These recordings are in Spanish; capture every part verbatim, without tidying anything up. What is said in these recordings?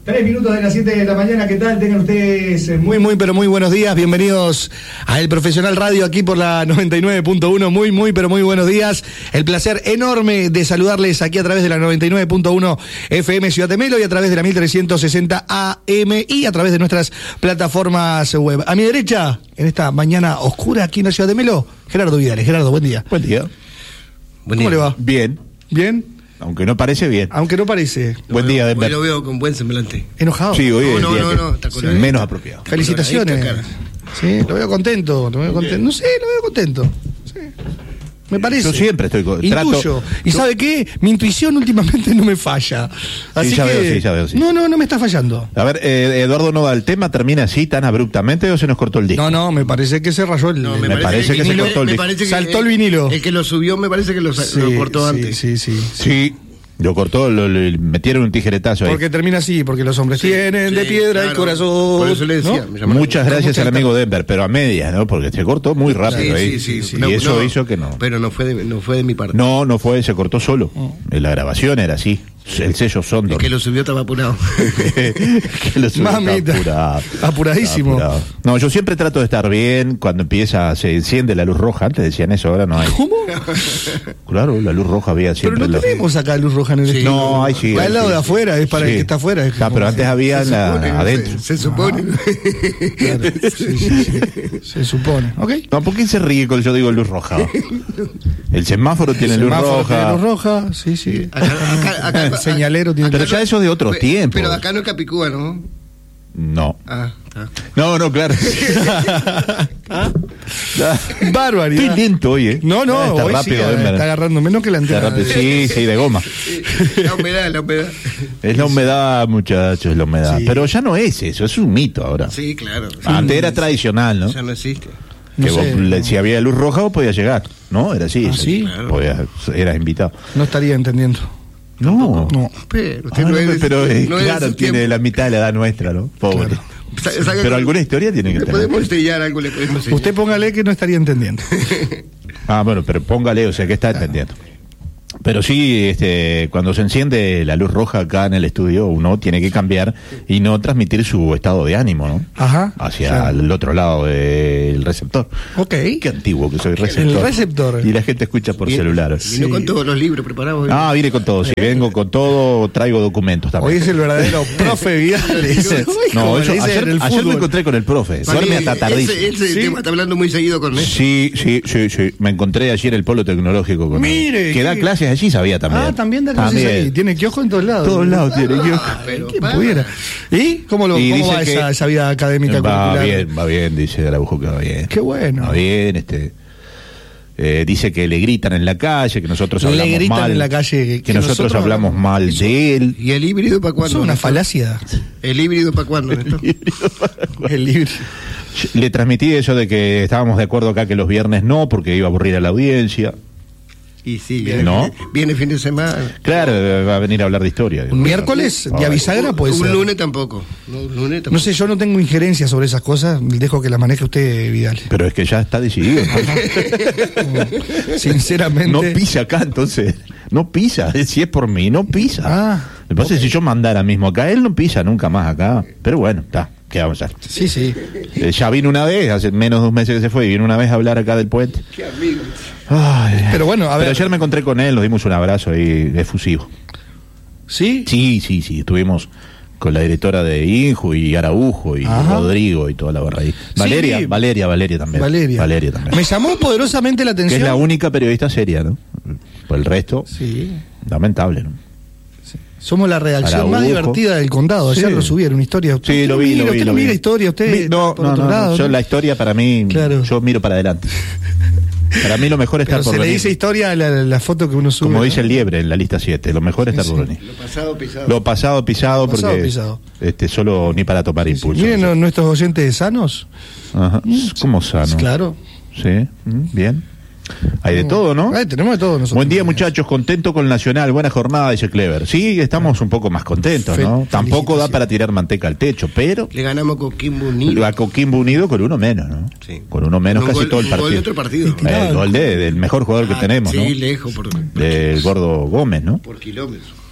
Tres minutos de las siete de la mañana, ¿qué tal? Tengan ustedes muy, muy, pero muy buenos días. Bienvenidos a El Profesional Radio aquí por la noventa y nueve punto uno. Muy, muy, pero muy buenos días. El placer enorme de saludarles aquí a través de la noventa y nueve punto uno F M Ciudad de Melo y a través de la mil trescientos sesenta A M y a través de nuestras plataformas web. A mi derecha, en esta mañana oscura aquí en la Ciudad de Melo, Gerardo Vidales. Gerardo, buen día. Buen día. Buen día. ¿Cómo le va? Bien. ¿Bien? Aunque no parece bien. Aunque no parece. Buen lo día, veo, Denver. Hoy lo veo con buen semblante. ¿Enojado? Sí, hoy No, es no, el día no, que- no, está sí, coloradito. menos apropiado. Felicitaciones. Coloradito, Sí, lo veo contento, lo veo contento. No sé, lo veo contento. Sí. Me parece. Yo siempre estoy con- Intuyo. trato- ¿Y yo- sabe qué? Mi intuición últimamente no me falla. Así ya que veo, sí, ya veo, sí. No, no, no me está fallando. A ver, eh, Eduardo Nova, ¿el tema termina así tan abruptamente o se nos cortó el disco? No, no, me parece que se rayó el. No, el- me parece que se vinilo- cortó el me disco. parece que Saltó el vinilo. El que lo subió me parece que lo, sa- Sí, lo cortó sí, antes. Sí, sí, sí. Sí, lo cortó, lo, lo- metieron un tijeretazo ahí. Porque termina así, porque los hombres tienen de Sí, piedra el claro. corazón. Por eso le decía, ¿no? me llamó la Muchas atención. gracias mucha al amigo Denver, pero a medias, ¿no? Porque se cortó muy rápido ahí. Sí, sí, sí. Y No, eso no, hizo que no. Pero no fue de, no fue de mi parte. No, no fue, se cortó solo. En la grabación era así. El sello El Sondor. que lo subió estaba apurado. Que lo subió, Mamita. está apurado. Apuradísimo. Está apurado. No, yo siempre trato de estar bien cuando empieza, se enciende la luz roja. Antes decían eso, ahora no hay. ¿Cómo? Claro, la luz roja había Pero siempre. no la- tenemos acá luz roja en el Sí. estudio. No, ahí sí. Va ahí al lado sí. de afuera, es para Sí. el que está afuera. es Ah, como- pero antes había Se la, supone, adentro. Se, se supone. Claro, sí, sí, sí. Se supone, ¿ok? No, ¿por qué se ríe cuando yo digo luz roja? El semáforo tiene El luz semáforo roja. tiene luz roja, sí, sí. Acá, acá, acá- El señalero tiene Pero luz ya eso de otros Pe- tiempos. Pero acá no es Capicúa, ¿no? No. Ah, está. No, no, claro. Ah, barbaridad. Estoy lento hoy, ¿eh? No, no, Ah, está hoy rápido, sí, Denver. está agarrando menos que la Está antena. rápido. Sí, sí, de goma. La humedad, la humedad. Es la humedad, muchachos, es la humedad. Sí. Pero ya no es eso, es un mito ahora. Sí, claro. Sí. Antes era tradicional, ¿no? Ya no existe. No Que vos, sé. le- si había luz roja vos podías llegar, ¿no? Era así. Ah, ¿sí? Claro. Podías, eras invitado. No estaría entendiendo. No. No. Pero, Ah, usted no, no es- pero eh, no es claro, su tiene tiempo. la mitad de la edad nuestra, ¿no? Pobre. Claro. Sa- saca Pero con- alguna historia tiene que Le tener. podemos estrellar algo, le podemos enseñar. Usted póngale que no estaría entendiendo. Ah, bueno, pero póngale, o sea, que está entendiendo. Pero sí, este, cuando se enciende la luz roja acá en el estudio, uno tiene que cambiar y no transmitir su estado de ánimo, ¿no? Ajá. Hacia Claro. el otro lado del receptor. Ok. Qué antiguo que soy receptor. El receptor. Y la gente escucha por Bien. celular. Vino con todos los libros preparados. Ah, vine con todo, sí, vengo con todo, traigo documentos también. Hoy es el verdadero profe Vidales. No, Como eso, le dicen ayer, en el ayer me fútbol. encontré con el profe, Para duerme mí, hasta tardísimo. Ese, ese ¿Sí? tema está hablando muy seguido con él. Sí, sí, sí, sí. Me encontré ayer el polo tecnológico con él. Mire, que da qué- clases allí, sabía también. Ah, también da clases ahí. Tiene kiosco en todos lados. Todos lados tiene kiosco. Ah, pero ¿Quién para. pudiera? ¿Y cómo, lo, Y cómo dice va que esa, esa vida académica Va curricular? bien, va bien, dice Araujo que va bien. Qué bueno. Va bien, este. eh, dice que le gritan en la calle, que nosotros Le hablamos gritan mal. en la calle, que- que, que nosotros, nosotros hablamos hablamos- mal de él. ¿Y el híbrido para Eso cuándo? es una Néstor? falacia. ¿El híbrido para cuándo, Néstor? El libre. Le transmití eso de que estábamos de acuerdo acá que los viernes no, porque iba a aburrir a la audiencia. Y sí, viene, ¿No? viene fin de semana. Claro, va a venir a hablar de historia. Un miércoles de Ay. bisagra puede un ser. lunes tampoco. No, un lunes tampoco. No sé, yo no tengo injerencia sobre esas cosas. Dejo que las maneje usted, Vidal. Pero es que ya está decidido. Sinceramente. No pisa acá, entonces. No pisa. Si es por mí, no pisa. Ah, Lo que pasa es que si yo mandara mismo acá, él no pisa nunca más acá. Pero bueno, está. ¿Qué vamos a hacer? Sí, sí. Eh, ya vino una vez, hace menos de dos meses que se fue, y vino una vez a hablar acá del puente. Qué amigo. Ay. Pero bueno, a ver. Pero ayer me encontré con él, nos dimos un abrazo ahí efusivo. ¿Sí? Sí, sí, sí. Estuvimos con la directora de Inju y Araujo y Ajá. Rodrigo y toda la barra ahí. Valeria, Sí. Valeria, Valeria también. Valeria. Valeria también. Me llamó poderosamente la Que atención. es la única periodista seria, ¿no? Por el resto, Sí. lamentable, ¿no? Somos la redacción Araujo. más divertida del condado. Ayer Sí. lo subieron, una historia. Sí, lo vi, mira, lo vi. Usted lo no vi. mira historia, usted. Mi- No, por no, otro no, lado, yo ¿no? la historia para mí, Claro. yo miro para adelante. Para mí lo mejor es Pero estar por se le venir. dice historia a la, la foto que uno sube. Como ¿no? dice el liebre en la lista siete, lo mejor es estar Sí, por sí. venir. Lo pasado pisado. Lo pasado pisado Lo pasado porque pisado. este solo ni para tomar impulso. Miren ¿no? nuestros oyentes sanos. Ajá. ¿Cómo sano? Claro. Sí, mm, bien. Hay de todo, ¿no? Ay, tenemos de todo nosotros. Buen día, muchachos, contento con el Nacional, buena jornada, dice Clever. Sí, estamos un poco más contentos, Fe- ¿no? Tampoco da felicitaciones. para tirar manteca al techo, pero Le ganamos con Kimbo Unido. a Coquimbo Unido con uno menos, ¿no? Sí. Con uno menos Un casi gol- todo el un gol partido. de otro partido. Eh, el gol de- del mejor jugador que Ah, tenemos, sí, ¿no? lejos por, Del gordo Gómez, ¿no? por kilómetros.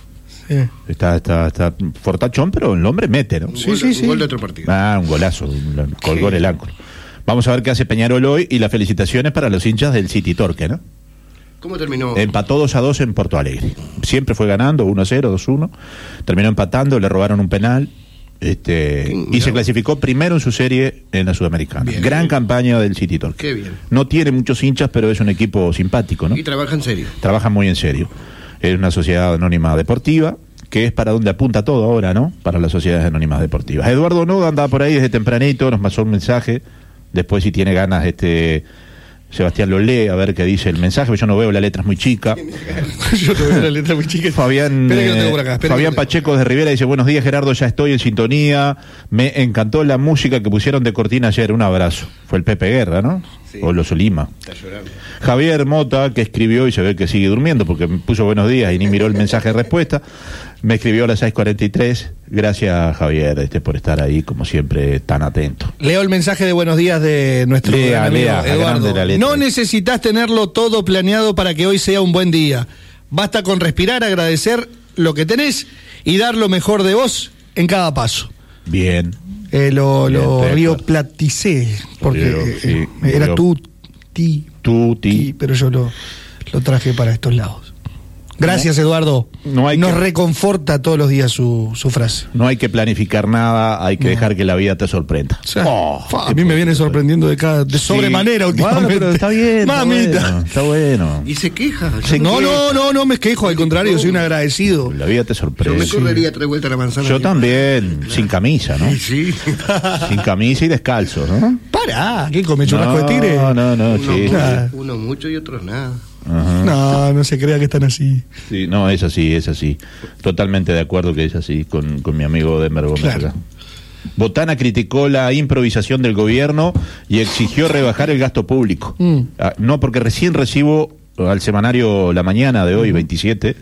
Sí. Está, está, está fortachón, pero el hombre mete, ¿no? Un Sí, gol, sí, un sí. gol de otro partido. Ah, un golazo, un- colgó en el ángulo. Vamos a ver qué hace Peñarol hoy y las felicitaciones para los hinchas del City Torque, ¿no? ¿Cómo terminó? Empató dos a dos en Porto Alegre. Siempre fue ganando uno a cero, dos a uno. Terminó empatando, le robaron un penal. Este, y Mira. se clasificó primero en su serie en la Sudamericana. Bien. Gran campaña del City Torque. Qué bien. No tiene muchos hinchas, pero es un equipo simpático, ¿no? Y trabaja en serio. Trabaja muy en serio. Es una sociedad anónima deportiva, que es para donde apunta todo ahora, ¿no? Para las sociedades anónimas deportivas. Eduardo Noda andaba por ahí desde tempranito, nos pasó un mensaje. Después, si tiene ganas, este Sebastián lo lee, a ver qué dice el mensaje. Yo no veo, la letra es muy chica. Yo te veo la letra muy chica. Fabián, Espera que lo tengo eh, por acá, espera Fabián que lo tengo. Pacheco de Rivera dice: buenos días, Gerardo, ya estoy en sintonía. Me encantó la música que pusieron de cortina ayer. Un abrazo. Fue el Pepe Guerra, ¿no? Sí. O los Olima. Está llorando. Javier Mota, que escribió y se ve que sigue durmiendo porque me puso buenos días y ni miró el mensaje de respuesta, me escribió a las seis cuarenta y tres. Gracias, Javier, este, por estar ahí, como siempre, tan atento. Leo el mensaje de buenos días de nuestro Lea, gran amigo lea, agrande Eduardo. la letra. No necesitas tenerlo todo planeado para que hoy sea un buen día. Basta con respirar, agradecer lo que tenés y dar lo mejor de vos en cada paso. Bien. Eh, lo Bien, lo estoy de río acuerdo. platicé, porque Río, eh, sí, era río. tú, ti, Tú, ti. ti, pero yo lo, lo traje para estos lados. Gracias, Eduardo. no hay Nos que- reconforta todos los días su, su frase. No hay que planificar nada, hay que dejar que la vida te sorprenda. O sea, Oh, fa, a mí me viene sorprendiendo de cada de sobremanera Sí. Bueno, últimamente. pero está bien. Mamita. Está bueno. Está bueno. Y se queja. Yo Se me No, quejo. no, no, no me quejo, al contrario, soy un agradecido. La vida te Yo sorprende. me correría tres vueltas a la manzana. Yo aquí. también, sin camisa, ¿no? Sí, sí. Sin camisa y descalzo, ¿no? Pará, ¿qué come churrasco de tigre? No, no, no, Uno, sí. mucho, Claro. uno mucho y otros nada. Ajá. No, no se crea que están así. Sí, no, es así, es así. Totalmente de acuerdo que es así con, con mi amigo Denver Gómez Claro. acá. Botana criticó la improvisación del gobierno y exigió rebajar el gasto público. Mm. Ah, no, porque recién recibo al semanario La Mañana de hoy, veintisiete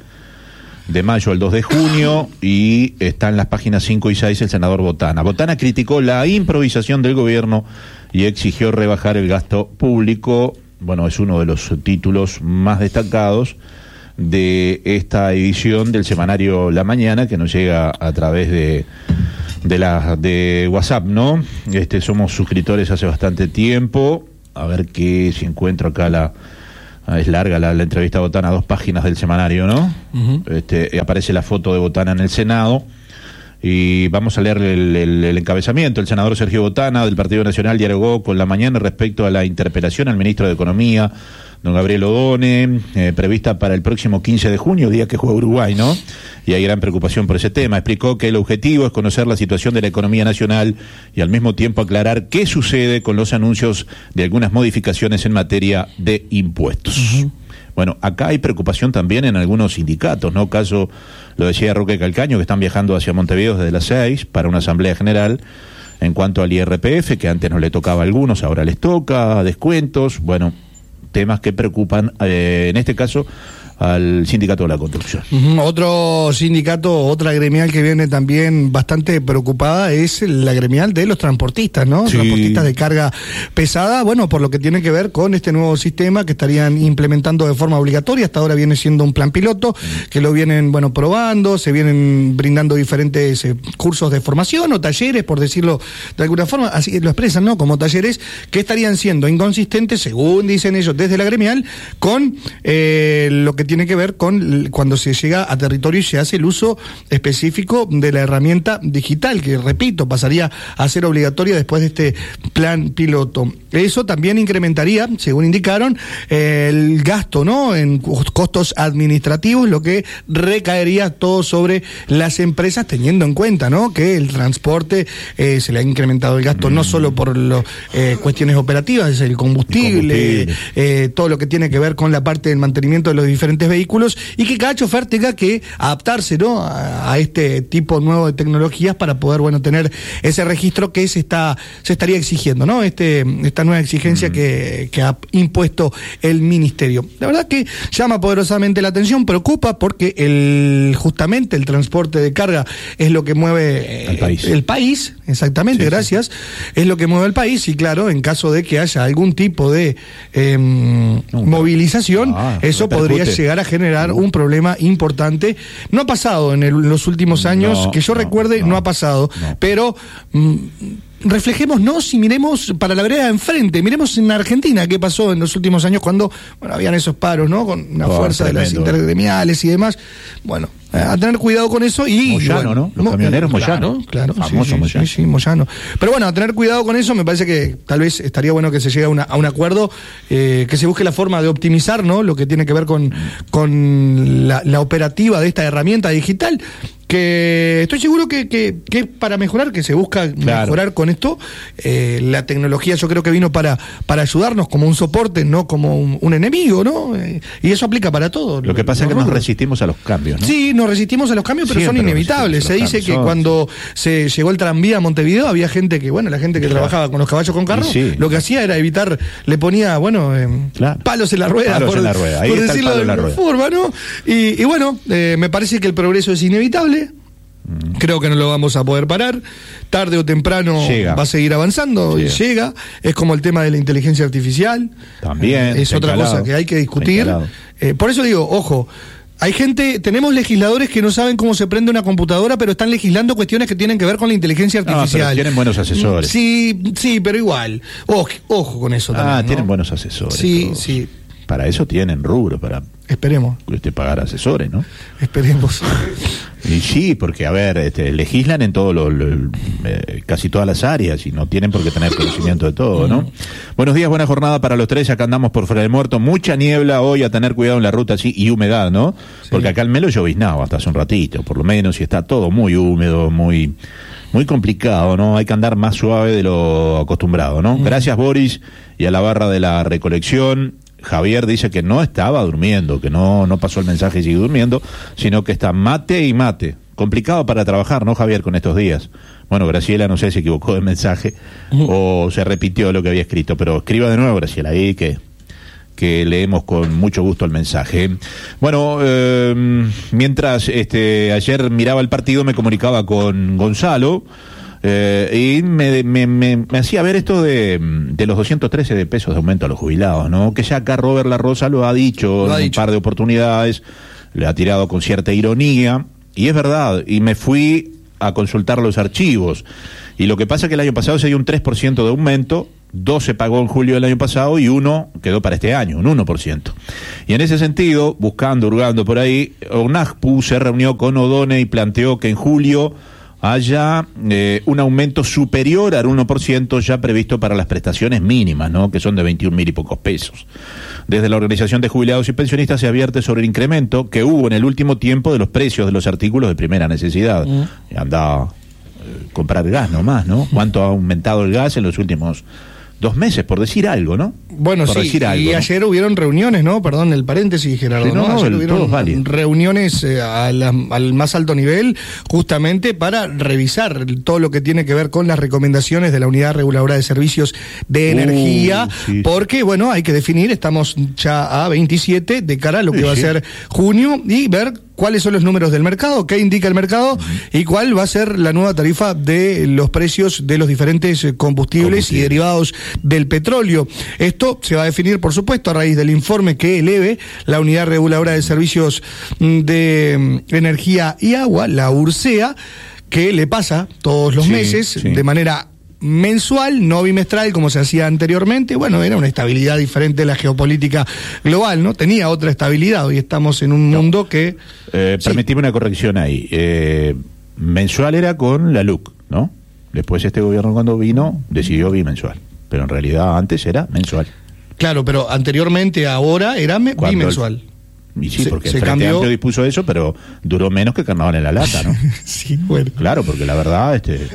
de mayo al dos de junio, y está en las páginas cinco y seis el senador Botana. Botana criticó la improvisación del gobierno y exigió rebajar el gasto público. Bueno, es uno de los títulos más destacados de esta edición del semanario La Mañana, que nos llega a través de de la de WhatsApp, ¿no? Este, somos suscriptores hace bastante tiempo. A ver qué si encuentro acá la ah, es larga la, la entrevista a Botana, dos páginas del semanario, ¿no? Ujú. Este, aparece la foto de Botana en el Senado. Y vamos a leer el, el, el encabezamiento. El senador Sergio Botana, del Partido Nacional, dialogó con La Mañana respecto a la interpelación al ministro de Economía, don Gabriel Odone, eh, prevista para el próximo quince de junio, día que juega Uruguay, ¿no? Y hay gran preocupación por ese tema. Explicó que el objetivo es conocer la situación de la economía nacional y al mismo tiempo aclarar qué sucede con los anuncios de algunas modificaciones en materia de impuestos. Uh-huh. Bueno, acá hay preocupación también en algunos sindicatos, ¿no? Caso, lo decía Roque Calcaño, que están viajando hacia Montevideo desde las seis para una asamblea general en cuanto al I R P F, que antes no le tocaba a algunos, ahora les toca, descuentos, bueno, temas que preocupan, eh, en este caso, al sindicato de la construcción. Uh-huh. Otro sindicato, otra gremial que viene también bastante preocupada es la gremial de los transportistas, ¿no? Sí. Transportistas de carga pesada, bueno, por lo que tiene que ver con este nuevo sistema que estarían implementando de forma obligatoria. Hasta ahora viene siendo un plan piloto, que lo vienen, bueno, probando, se vienen brindando diferentes eh, cursos de formación o talleres, por decirlo de alguna forma, así lo expresan, ¿no? Como talleres que estarían siendo inconsistentes, según dicen ellos desde la gremial, con eh, lo que tiene que ver con cuando se llega a territorio y se hace el uso específico de la herramienta digital, que repito, pasaría a ser obligatoria después de este plan piloto. Eso también incrementaría, según indicaron, eh, el gasto, ¿no? En costos administrativos, lo que recaería todo sobre las empresas, teniendo en cuenta, ¿no? Que el transporte eh, se le ha incrementado el gasto, mm. no solo por las eh, cuestiones operativas, es el combustible, el combustible. Eh, todo lo que tiene que ver con la parte del mantenimiento de los diferentes vehículos, y que cada chofer tenga que adaptarse, ¿no? a, a este tipo nuevo de tecnologías para poder, bueno, tener ese registro que se está se estaría exigiendo, ¿no? Este esta nueva exigencia mm. que, que ha impuesto el ministerio. La verdad que llama poderosamente la atención, preocupa porque el justamente el transporte de carga es lo que mueve el país, el país exactamente, sí, gracias, sí. es lo que mueve el país, y claro, en caso de que haya algún tipo de eh, no, movilización, ah, eso podría llegar llegar a generar un problema importante. No ha pasado en, el, en los últimos años, no, que yo no, recuerde, no, no ha pasado, no. pero... Mm, reflejémonos y miremos para la vereda de enfrente, miremos en Argentina qué pasó en los últimos años cuando, bueno, habían esos paros, ¿no? Con una oh, fuerza tremendo. de las intergremiales y demás. Bueno, a tener cuidado con eso y... Moyano, bueno, ¿no? Los mo- camioneros claro, Moyano. Claro, Famoso sí, sí, Moyano. sí, sí, Moyano. Pero bueno, a tener cuidado con eso, me parece que tal vez estaría bueno que se llegue a, una, a un acuerdo, eh, que se busque la forma de optimizar, ¿no? Lo que tiene que ver con, con la, la operativa de esta herramienta digital, que estoy seguro que, que, que es para mejorar, que se busca Claro. mejorar con esto. Eh, la tecnología yo creo que vino para, para ayudarnos como un soporte, no como un, un enemigo, ¿no? Eh, y eso aplica para todo. Lo que pasa es que nos resistimos a los cambios, ¿no? Sí, nos resistimos a los cambios, pero Siempre son nos inevitables. Se resistimos a los dice que cambios, cuando se llegó el tranvía a Montevideo, había gente que, bueno, la gente que Claro. trabajaba con los caballos con carro, Y sí. lo que hacía era evitar, le ponía, bueno, eh, Claro. palos en la rueda, Palos por, en la rueda. Ahí por está el decirlo palo de en la alguna rueda. forma, ¿no? Y, y bueno, eh, me parece que el progreso es inevitable. Creo que no lo vamos a poder parar. Tarde o temprano Llega. va a seguir avanzando. Llega. Llega. Es como el tema de la inteligencia artificial. También, Eh, es está otra instalado. cosa que hay que discutir. Está instalado. Eh, por eso digo, ojo. Hay gente, tenemos legisladores que no saben cómo se prende una computadora, pero están legislando cuestiones que tienen que ver con la inteligencia No, pero artificial. tienen buenos asesores. Sí, sí, pero igual. Ojo, ojo con eso también. Ah, ¿no? tienen buenos asesores. Sí, todos. sí. Para eso tienen rubro, para Esperemos, este, pagar asesores, ¿no? esperemos. Y sí, porque, a ver, este, legislan en todo lo, lo- eh, casi todas las áreas y no tienen por qué tener conocimiento de todo, ¿no? Buenos días, buena jornada para los tres. Acá andamos por Fuera del Muerto. Mucha niebla hoy, a tener cuidado en la ruta, sí, y humedad, ¿no? Sí. Porque acá en Melo lloviznaba hasta hace un ratito, por lo menos, y está todo muy húmedo, muy... Muy complicado, ¿no? Hay que andar más suave de lo acostumbrado, ¿no? Gracias, Boris, y a la barra de la recolección. Javier dice que no estaba durmiendo, que no, no pasó el mensaje y sigue durmiendo, sino que está mate y mate. Complicado para trabajar, ¿no, Javier, con estos días? Bueno, Graciela no sé si se equivocó de mensaje o se repitió lo que había escrito, pero escriba de nuevo, Graciela, ahí que... que leemos con mucho gusto el mensaje. Bueno, eh, mientras este ayer miraba el partido me comunicaba con Gonzalo eh, y me, me, me, me hacía ver esto de, de los doscientos trece de pesos de aumento a los jubilados, ¿no? Que ya acá Robert La Rosa lo ha dicho Lo ha en dicho. un par de oportunidades, le ha tirado con cierta ironía, y es verdad, y me fui a consultar los archivos, y lo que pasa es que el año pasado se dio un tres por ciento de aumento, dos se pagó en julio del año pasado y uno quedó para este año, un uno por ciento. Y en ese sentido, buscando, hurgando por ahí, ONAJPU se reunió con Odone y planteó que en julio haya eh, un aumento superior al uno por ciento ya previsto para las prestaciones mínimas, ¿no? Que son de veintiún mil y pocos pesos. Desde la Organización de Jubilados y Pensionistas se advierte sobre el incremento que hubo en el último tiempo de los precios de los artículos de primera necesidad. Mm. Anda eh, comprar gas nomás, ¿no? ¿Cuánto ha aumentado el gas en los últimos dos meses, por decir algo, ¿no? Bueno, por sí, decir algo, y ¿no? ayer hubieron reuniones, ¿no? Perdón, el paréntesis, Gerardo. Sí, no, ¿no? no, Ayer el- hubieron todo es válido. reuniones eh, a la- al más alto nivel, justamente para revisar todo lo que tiene que ver con las recomendaciones de la Unidad Reguladora de Servicios de Uh, Energía, sí. porque, bueno, hay que definir, estamos ya a veintisiete de cara a lo que Sí, va sí. a ser junio y ver cuáles son los números del mercado, qué indica el mercado y cuál va a ser la nueva tarifa de los precios de los diferentes eh, combustibles y Combustible. derivados del petróleo. Esto se va a definir, por supuesto, a raíz del informe que eleve la Unidad Reguladora de Servicios mm, de mm, Energía y Agua, la URSEA, que le pasa todos los Sí, meses sí. de manera mensual, no bimestral como se hacía anteriormente. Bueno, era una estabilidad diferente de la geopolítica global, ¿no? Tenía otra estabilidad. Hoy estamos en un mundo que... Eh, Sí. Permitime una corrección ahí. Eh, mensual era con la L U C, ¿no? Después este gobierno cuando vino decidió bimensual. Pero en realidad antes era mensual. Claro, pero anteriormente, ahora, era me- Cuando bimensual. Y sí, Se- porque se el Frente cambió- Amplio dispuso eso, pero duró menos que Carnaval en la Lata, ¿no? Sí, bueno. Claro, porque la verdad, este,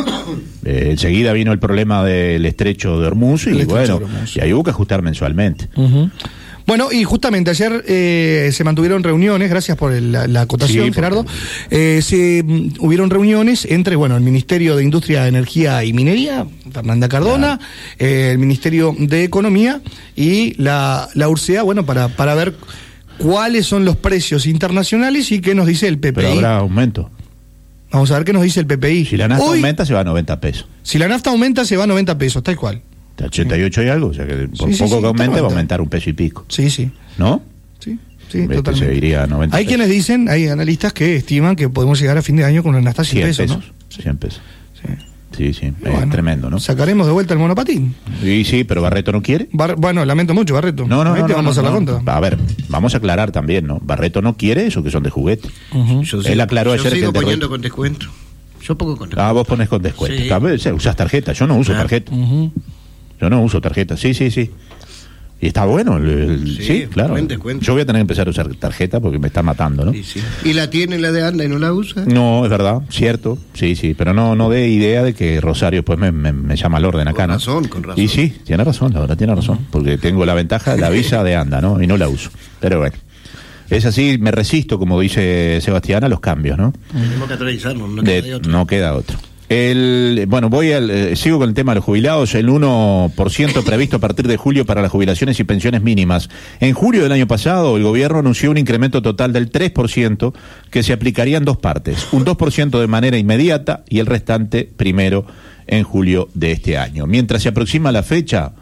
eh, enseguida vino el problema del estrecho de Hormuz y El estrecho bueno, de Hormuz. y ahí hubo que ajustar mensualmente. Ujú. Bueno, y justamente ayer eh, se mantuvieron reuniones, gracias por el- la, la acotación, Sí, porque- Gerardo, eh, se mm, hubieron reuniones entre, bueno, el Ministerio de Industria, Energía y Minería, Fernanda Cardona, eh, el Ministerio de Economía y la, la URSEA, bueno, para, para ver cuáles son los precios internacionales y qué nos dice el P P I. Pero habrá aumento. Vamos a ver qué nos dice el P P I. Si la nafta Hoy, aumenta, se va a noventa pesos. si la nafta aumenta, se va a noventa pesos, tal cual. De ochenta y ocho y algo, o sea que por Sí, sí, poco sí, que aumente está va a aumentando. aumentar un peso y pico. Sí, sí. ¿No? Sí, sí, este, totalmente. se iría a noventa Hay pesos. quienes dicen, hay analistas que estiman que podemos llegar a fin de año con una hasta cien pesos, pesos, ¿no? cien pesos. Sí. Sí, sí, Bueno, es tremendo, ¿no? Sacaremos de vuelta el monopatín. Sí, sí, pero Barreto no quiere. Bar- bueno, lamento mucho, Barreto. No, no, Ahí no, te no, vamos no, a la no. contra. A ver, vamos a aclarar también, ¿no? Barreto no quiere eso que son de juguete. Uh-huh. Yo Él aclaró yo ayer que sigo el de poniendo Red- con descuento. Yo pongo con descuento. Ah, vos pones con descuento. Sí. A ver, usás tarjeta, yo no uso Ah. tarjeta. Uh-huh. Yo no uso tarjeta, sí, sí, sí. Y está bueno, el- el- sí, Sí, claro. buen descuento. Yo voy a tener que empezar a usar tarjeta porque me está matando, ¿no? Sí, sí. ¿Y la tiene la de Anda y no la usa? No, es verdad, cierto, sí, sí, pero no no dé idea de que Rosario pues me, me, me llama al orden acá, Con ¿no? razón, con razón. Y sí, tiene razón, la verdad, tiene razón, porque tengo la ventaja de la visa de Anda, ¿no? Y no la uso, pero bueno. Es así, me resisto, como dice Sebastián, a los cambios, ¿no? Tenemos que actualizarnos, no De- queda de otra. no queda otro. El, bueno, voy al, eh, sigo con el tema de los jubilados. El uno por ciento previsto a partir de julio para las jubilaciones y pensiones mínimas. En julio del año pasado, el gobierno anunció un incremento total del tres por ciento que se aplicaría en dos partes. Un dos por ciento de manera inmediata y el restante primero en julio de este año. Mientras se aproxima la fecha,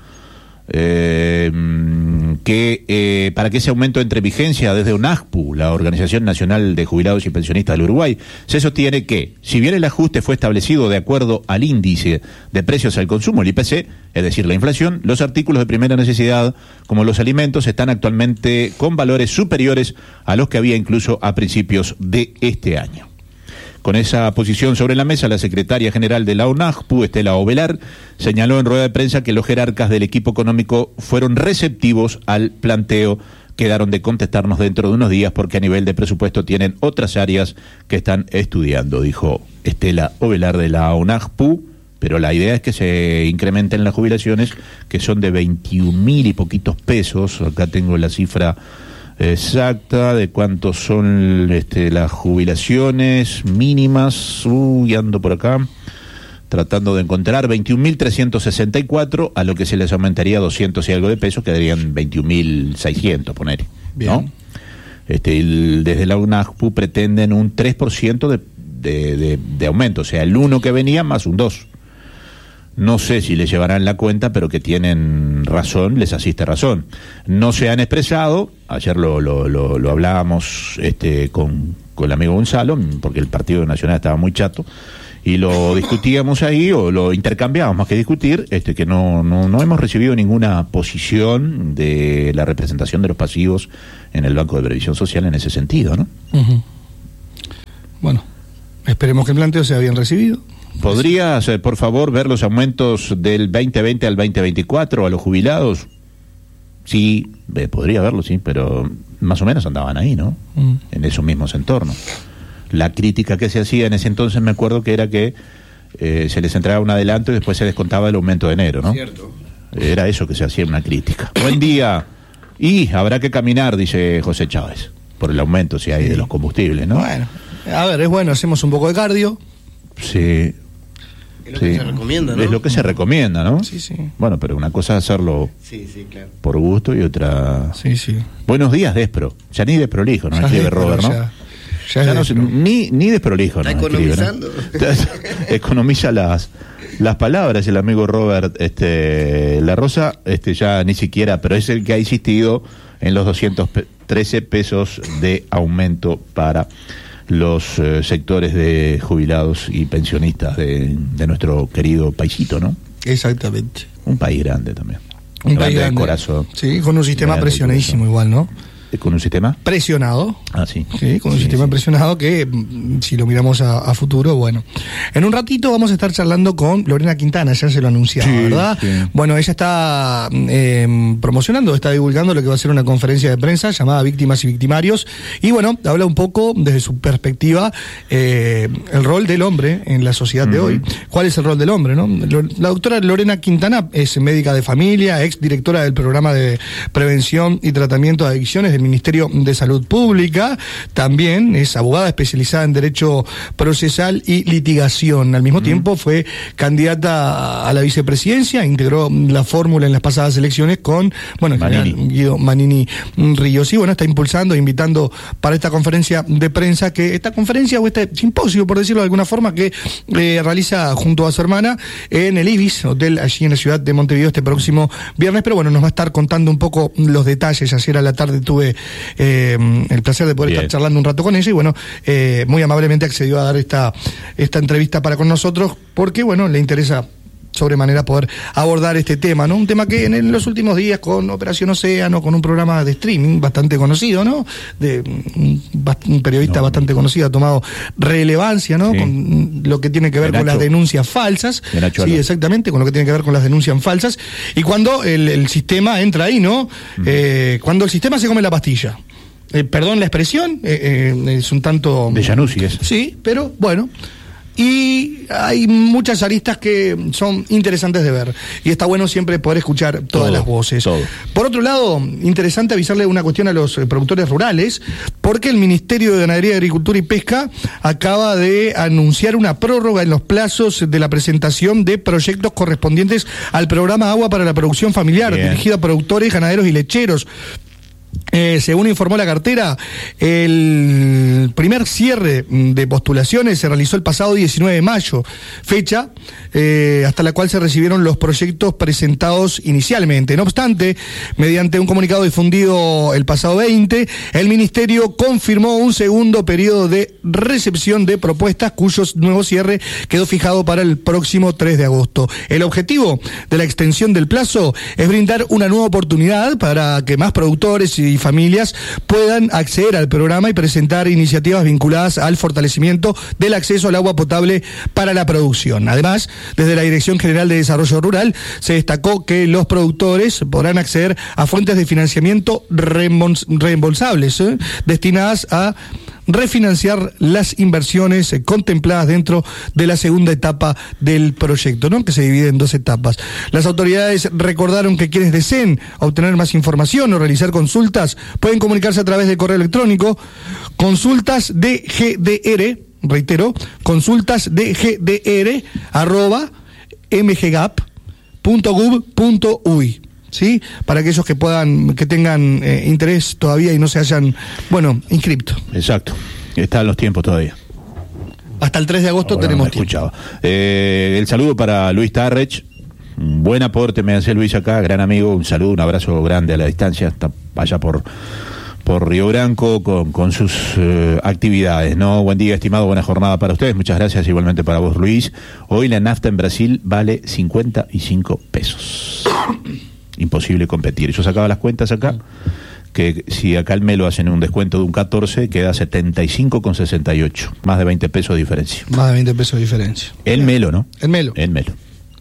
eh, que eh, para que ese aumento entre en vigencia desde UNAJPU, la Organización Nacional de Jubilados y Pensionistas del Uruguay, se sostiene que, si bien el ajuste fue establecido de acuerdo al índice de precios al consumo, el I P C, es decir, la inflación, los artículos de primera necesidad, como los alimentos, están actualmente con valores superiores a los que había incluso a principios de este año. Con esa posición sobre la mesa, la secretaria general de la UNAJPU, Estela Ovelar, señaló en rueda de prensa que los jerarcas del equipo económico fueron receptivos al planteo. Quedaron de contestarnos dentro de unos días porque a nivel de presupuesto tienen otras áreas que están estudiando, dijo Estela Ovelar de la UNAJPU, pero la idea es que se incrementen las jubilaciones, que son de veintiún mil y poquitos pesos. Acá tengo la cifra exacta de cuántos son este, las jubilaciones mínimas. Uy, ando por acá tratando de encontrar veintiún mil trescientos sesenta y cuatro, a lo que se les aumentaría doscientos y algo de pesos, quedarían veintiún mil seiscientos, poner, ¿no? Este, el, desde la UNAJPU pretenden un tres por ciento de, de, de, de aumento, o sea, el uno que venía más un dos. No sé si les llevarán la cuenta, pero que tienen razón, les asiste razón. No se han expresado, ayer lo, lo, lo, lo hablábamos este, con, con el amigo Gonzalo, porque el Partido Nacional estaba muy chato, y lo discutíamos ahí, o lo intercambiábamos más que discutir, este, que no, no, no hemos recibido ninguna posición de la representación de los pasivos en el Banco de Previsión Social en ese sentido, ¿no? Uh-huh. Bueno, esperemos que el planteo sea bien recibido. ¿Podrías, eh, por favor, ver los aumentos del veinte veinte al veinte veinticuatro a los jubilados? Sí, eh, podría verlo, sí, pero más o menos andaban ahí, ¿no? Mm. En esos mismos entornos. La crítica que se hacía en ese entonces, me acuerdo que era que eh, se les entregaba un adelanto y después se descontaba el aumento de enero, ¿no? Cierto. Era eso que se hacía, una crítica. Buen día. Y habrá que caminar, dice José Chávez, por el aumento, si hay, Sí. de los combustibles, ¿no? Bueno, a ver, es bueno, hacemos un poco de cardio. Sí. Es lo Sí. que se recomienda, ¿no? Es lo que se recomienda, ¿no? Sí, sí. Bueno, pero una cosa es hacerlo Sí, sí, claro. por gusto y otra... Sí, sí. Buenos días, Despro. Ya ni desprolijo, ¿no? Ya Escribe es, Robert, ¿no? pero ya- ya es Ya no sé, despro. ni, ni desprolijo, ¿no? Está Escribe, ¿no? economizando. Economiza las las palabras el amigo Robert este La Rosa, este ya ni siquiera, pero es el que ha insistido en los doscientos trece pesos de aumento para los eh, sectores de jubilados y pensionistas de, de nuestro querido paisito, ¿no? Exactamente. Un país grande también. Un país de grande. corazón. Sí, con un sistema Grande de presionadísimo corazón. igual, ¿no? ¿Con un sistema? Presionado. Ah, sí. Sí, con un Sí, sistema sí. presionado que, mm, si lo miramos a, a futuro, bueno. En un ratito vamos a estar charlando con Lorena Quintana, ya se lo anunciaba, Sí, ¿verdad? sí. Bueno, ella está eh, promocionando, está divulgando lo que va a ser una conferencia de prensa llamada Víctimas y Victimarios. Y bueno, habla un poco desde su perspectiva eh, el rol del hombre en la sociedad de Ujú. hoy. ¿Cuál es el rol del hombre, no? Lo- La doctora Lorena Quintana es médica de familia, ex directora del programa de prevención y tratamiento de adicciones del Ministerio de Salud Pública, también es abogada especializada en Derecho Procesal y Litigación. Al mismo mm. tiempo fue candidata a la vicepresidencia, integró la fórmula en las pasadas elecciones con, bueno, el Manini. general Guido Manini Ríos. Y bueno, está impulsando, invitando para esta conferencia de prensa, que esta conferencia o este simposio, por decirlo de alguna forma, que eh, realiza junto a su hermana en el Ibis, hotel allí en la ciudad de Montevideo, este próximo viernes. Pero bueno, nos va a estar contando un poco los detalles. Ayer a la tarde tuve tuve eh, el placer de poder Bien. estar charlando un rato con ella y bueno, eh, muy amablemente accedió a dar esta, esta entrevista para con nosotros porque bueno, le interesa sobremanera poder abordar este tema, ¿no? Un tema que en, en los últimos días con Operación Océano, con un programa de streaming bastante conocido, ¿no? De un, un periodista No, bastante conocido ha tomado relevancia, ¿no? Sí. Con lo que tiene que ver De con Nacho. las denuncias falsas. De Nacho Sí, Alonso. exactamente, con lo que tiene que ver con las denuncias falsas. Y cuando el, el sistema entra ahí, ¿no? Uh-huh. Eh, cuando el sistema se come la pastilla. Eh, perdón la expresión, eh, eh, es un tanto... De Januzzi es. Sí, pero bueno... Y hay muchas aristas que son interesantes de ver. Y está bueno siempre poder escuchar todas Todo, las voces. todo. Por otro lado, interesante avisarle una cuestión a los eh, productores rurales, porque el Ministerio de Ganadería, Agricultura y Pesca acaba de anunciar una prórroga en los plazos de la presentación de proyectos correspondientes al programa Agua para la Producción Familiar, Bien. dirigido a productores, ganaderos y lecheros. Eh, según informó la cartera, el primer cierre de postulaciones se realizó el pasado diecinueve de mayo, fecha eh, hasta la cual se recibieron los proyectos presentados inicialmente. No obstante, mediante un comunicado difundido el pasado veinte, el Ministerio confirmó un segundo periodo de recepción de propuestas cuyo nuevo cierre quedó fijado para el próximo tres de agosto. El objetivo de la extensión del plazo es brindar una nueva oportunidad para que más productores y familias puedan acceder al programa y presentar iniciativas vinculadas al fortalecimiento del acceso al agua potable para la producción. Además, desde la Dirección General de Desarrollo Rural se destacó que los productores podrán acceder a fuentes de financiamiento reembol- reembolsables ¿eh? destinadas a refinanciar las inversiones eh, contempladas dentro de la segunda etapa del proyecto, ¿no? Que se divide en dos etapas. Las autoridades recordaron que quienes deseen obtener más información o realizar consultas pueden comunicarse a través del correo electrónico consultas de G D R, reitero, consultas de G D R arroba mggap punto gov punto uy. ¿Sí? Para aquellos que puedan, que tengan eh, interés todavía y no se hayan, bueno, inscrito. Exacto. Están los tiempos todavía. Hasta el tres de agosto Ahora tenemos no me tiempo. escuchaba. Eh, el saludo para Luis Tarrech. Un buen aporte me hace Luis acá, gran amigo. Un saludo, un abrazo grande a la distancia, hasta allá por, por Río Branco con, con sus eh, actividades, ¿no? Buen día, estimado, buena jornada para ustedes. Muchas gracias, igualmente para vos, Luis. Hoy la nafta en Brasil vale cincuenta y cinco pesos. Imposible competir. Yo sacaba las cuentas acá, que si acá el Melo hacen un descuento de un catorce, queda setenta y cinco con sesenta y ocho. Más de veinte pesos de diferencia. Más de veinte pesos de diferencia. El Melo, ¿no? El Melo. El Melo.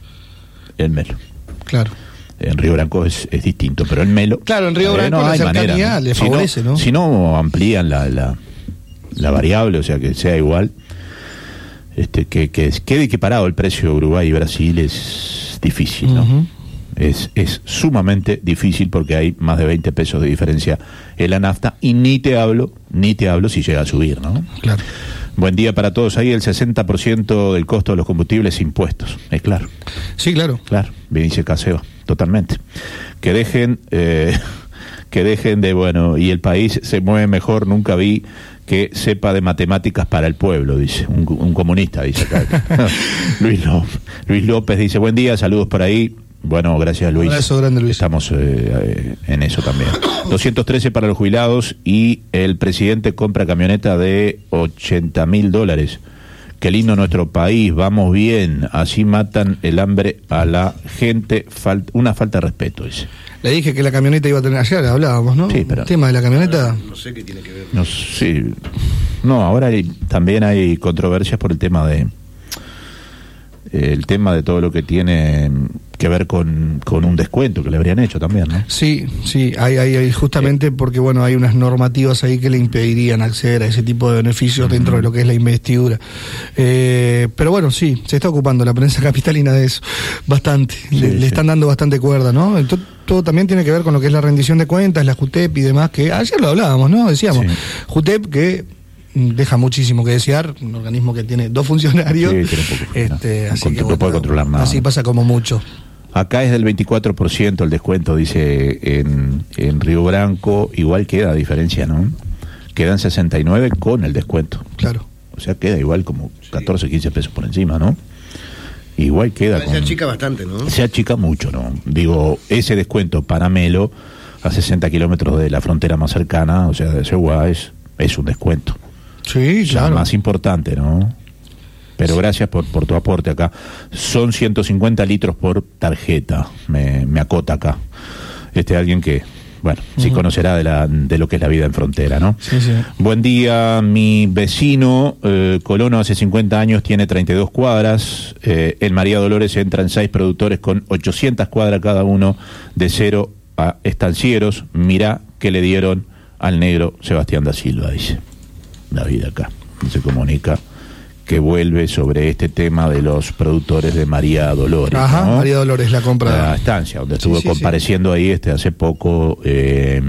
El Melo. Claro. En Río Branco es, es distinto, pero el Melo... Claro, en Río Branco la hay cercanía le Si favorece, ¿no? Si no, amplían la, la, la variable, o sea, que sea igual. Este, que, que quede equiparado el precio de Uruguay y Brasil es difícil, ¿no? Uh-huh. Es, es sumamente difícil porque hay más de veinte pesos de diferencia en la nafta y ni te hablo, ni te hablo si llega a subir, ¿no? Claro. Buen día para todos. Ahí el sesenta por ciento del costo de los combustibles impuestos, es claro. Sí, claro. Claro, bien dice Caseo, totalmente. Que dejen, eh, que dejen de, bueno, y el país se mueve mejor, nunca vi que sepa de matemáticas para el pueblo, dice, un, un comunista, dice acá. Luis López, Luis López dice, buen día, saludos por ahí. Bueno, gracias Luis. Un abrazo grande, Luis. Estamos eh, eh, en eso también. doscientos trece para los jubilados y el presidente compra camioneta de ochenta mil dólares. Qué lindo nuestro país, vamos bien, así matan el hambre a la gente, Fal- una falta de respeto, dice. Le dije que la camioneta iba a tener, ayer hablábamos, ¿no? Sí, pero- El tema de la camioneta. No sé qué tiene que ver. No, sí. No, ahora hay, también hay controversias por el tema de el tema de todo lo que tiene que ver con, con un descuento que le habrían hecho también, ¿no? Sí, sí, hay, hay, hay justamente porque, bueno, hay unas normativas ahí que le impedirían acceder a ese tipo de beneficios uh-huh. dentro de lo que es la investidura. Eh, pero bueno, sí, se está ocupando la prensa capitalina de eso, bastante. Sí, le, sí. le están dando bastante cuerda, ¿no? Entonces, todo también tiene que ver con lo que es la rendición de cuentas, la JUTEP y demás, que ayer lo hablábamos, ¿no? Decíamos, Sí. JUTEP que deja muchísimo que desear, un organismo que tiene dos funcionarios, Sí, tiene un poco, este, no, así no, que no bueno, puede controlar nada. así pasa como mucho. Acá es del veinticuatro por ciento el descuento, dice en, en Río Branco, igual queda a diferencia, ¿no? Quedan sesenta y nueve con el descuento. Claro. O sea, queda igual como catorce, quince pesos por encima, ¿no? Igual queda Se con... achica bastante, ¿no? Se achica mucho, ¿no? Digo, ese descuento para Melo a sesenta kilómetros de la frontera más cercana, o sea, de Cegua, es, es un descuento. Sí, O sea, claro. más importante, ¿no? Pero gracias por, por tu aporte acá. Son ciento cincuenta litros por tarjeta, me, me acota acá. Este alguien que, bueno, sí Ujú. conocerá de, la, de lo que es la vida en frontera, ¿no? Sí, sí. Buen día, mi vecino, eh, colono, hace cincuenta años, tiene treinta y dos cuadras. Eh, en María Dolores entran seis productores con ochocientas cuadras cada uno, de cero a estancieros. Mirá que le dieron al negro Sebastián da Silva, dice. David acá se comunica que vuelve sobre este tema de los productores de María Dolores. Ajá, ¿no? María Dolores, la compra. La estancia, donde estuvo Sí, sí, compareciendo ahí este hace poco, eh,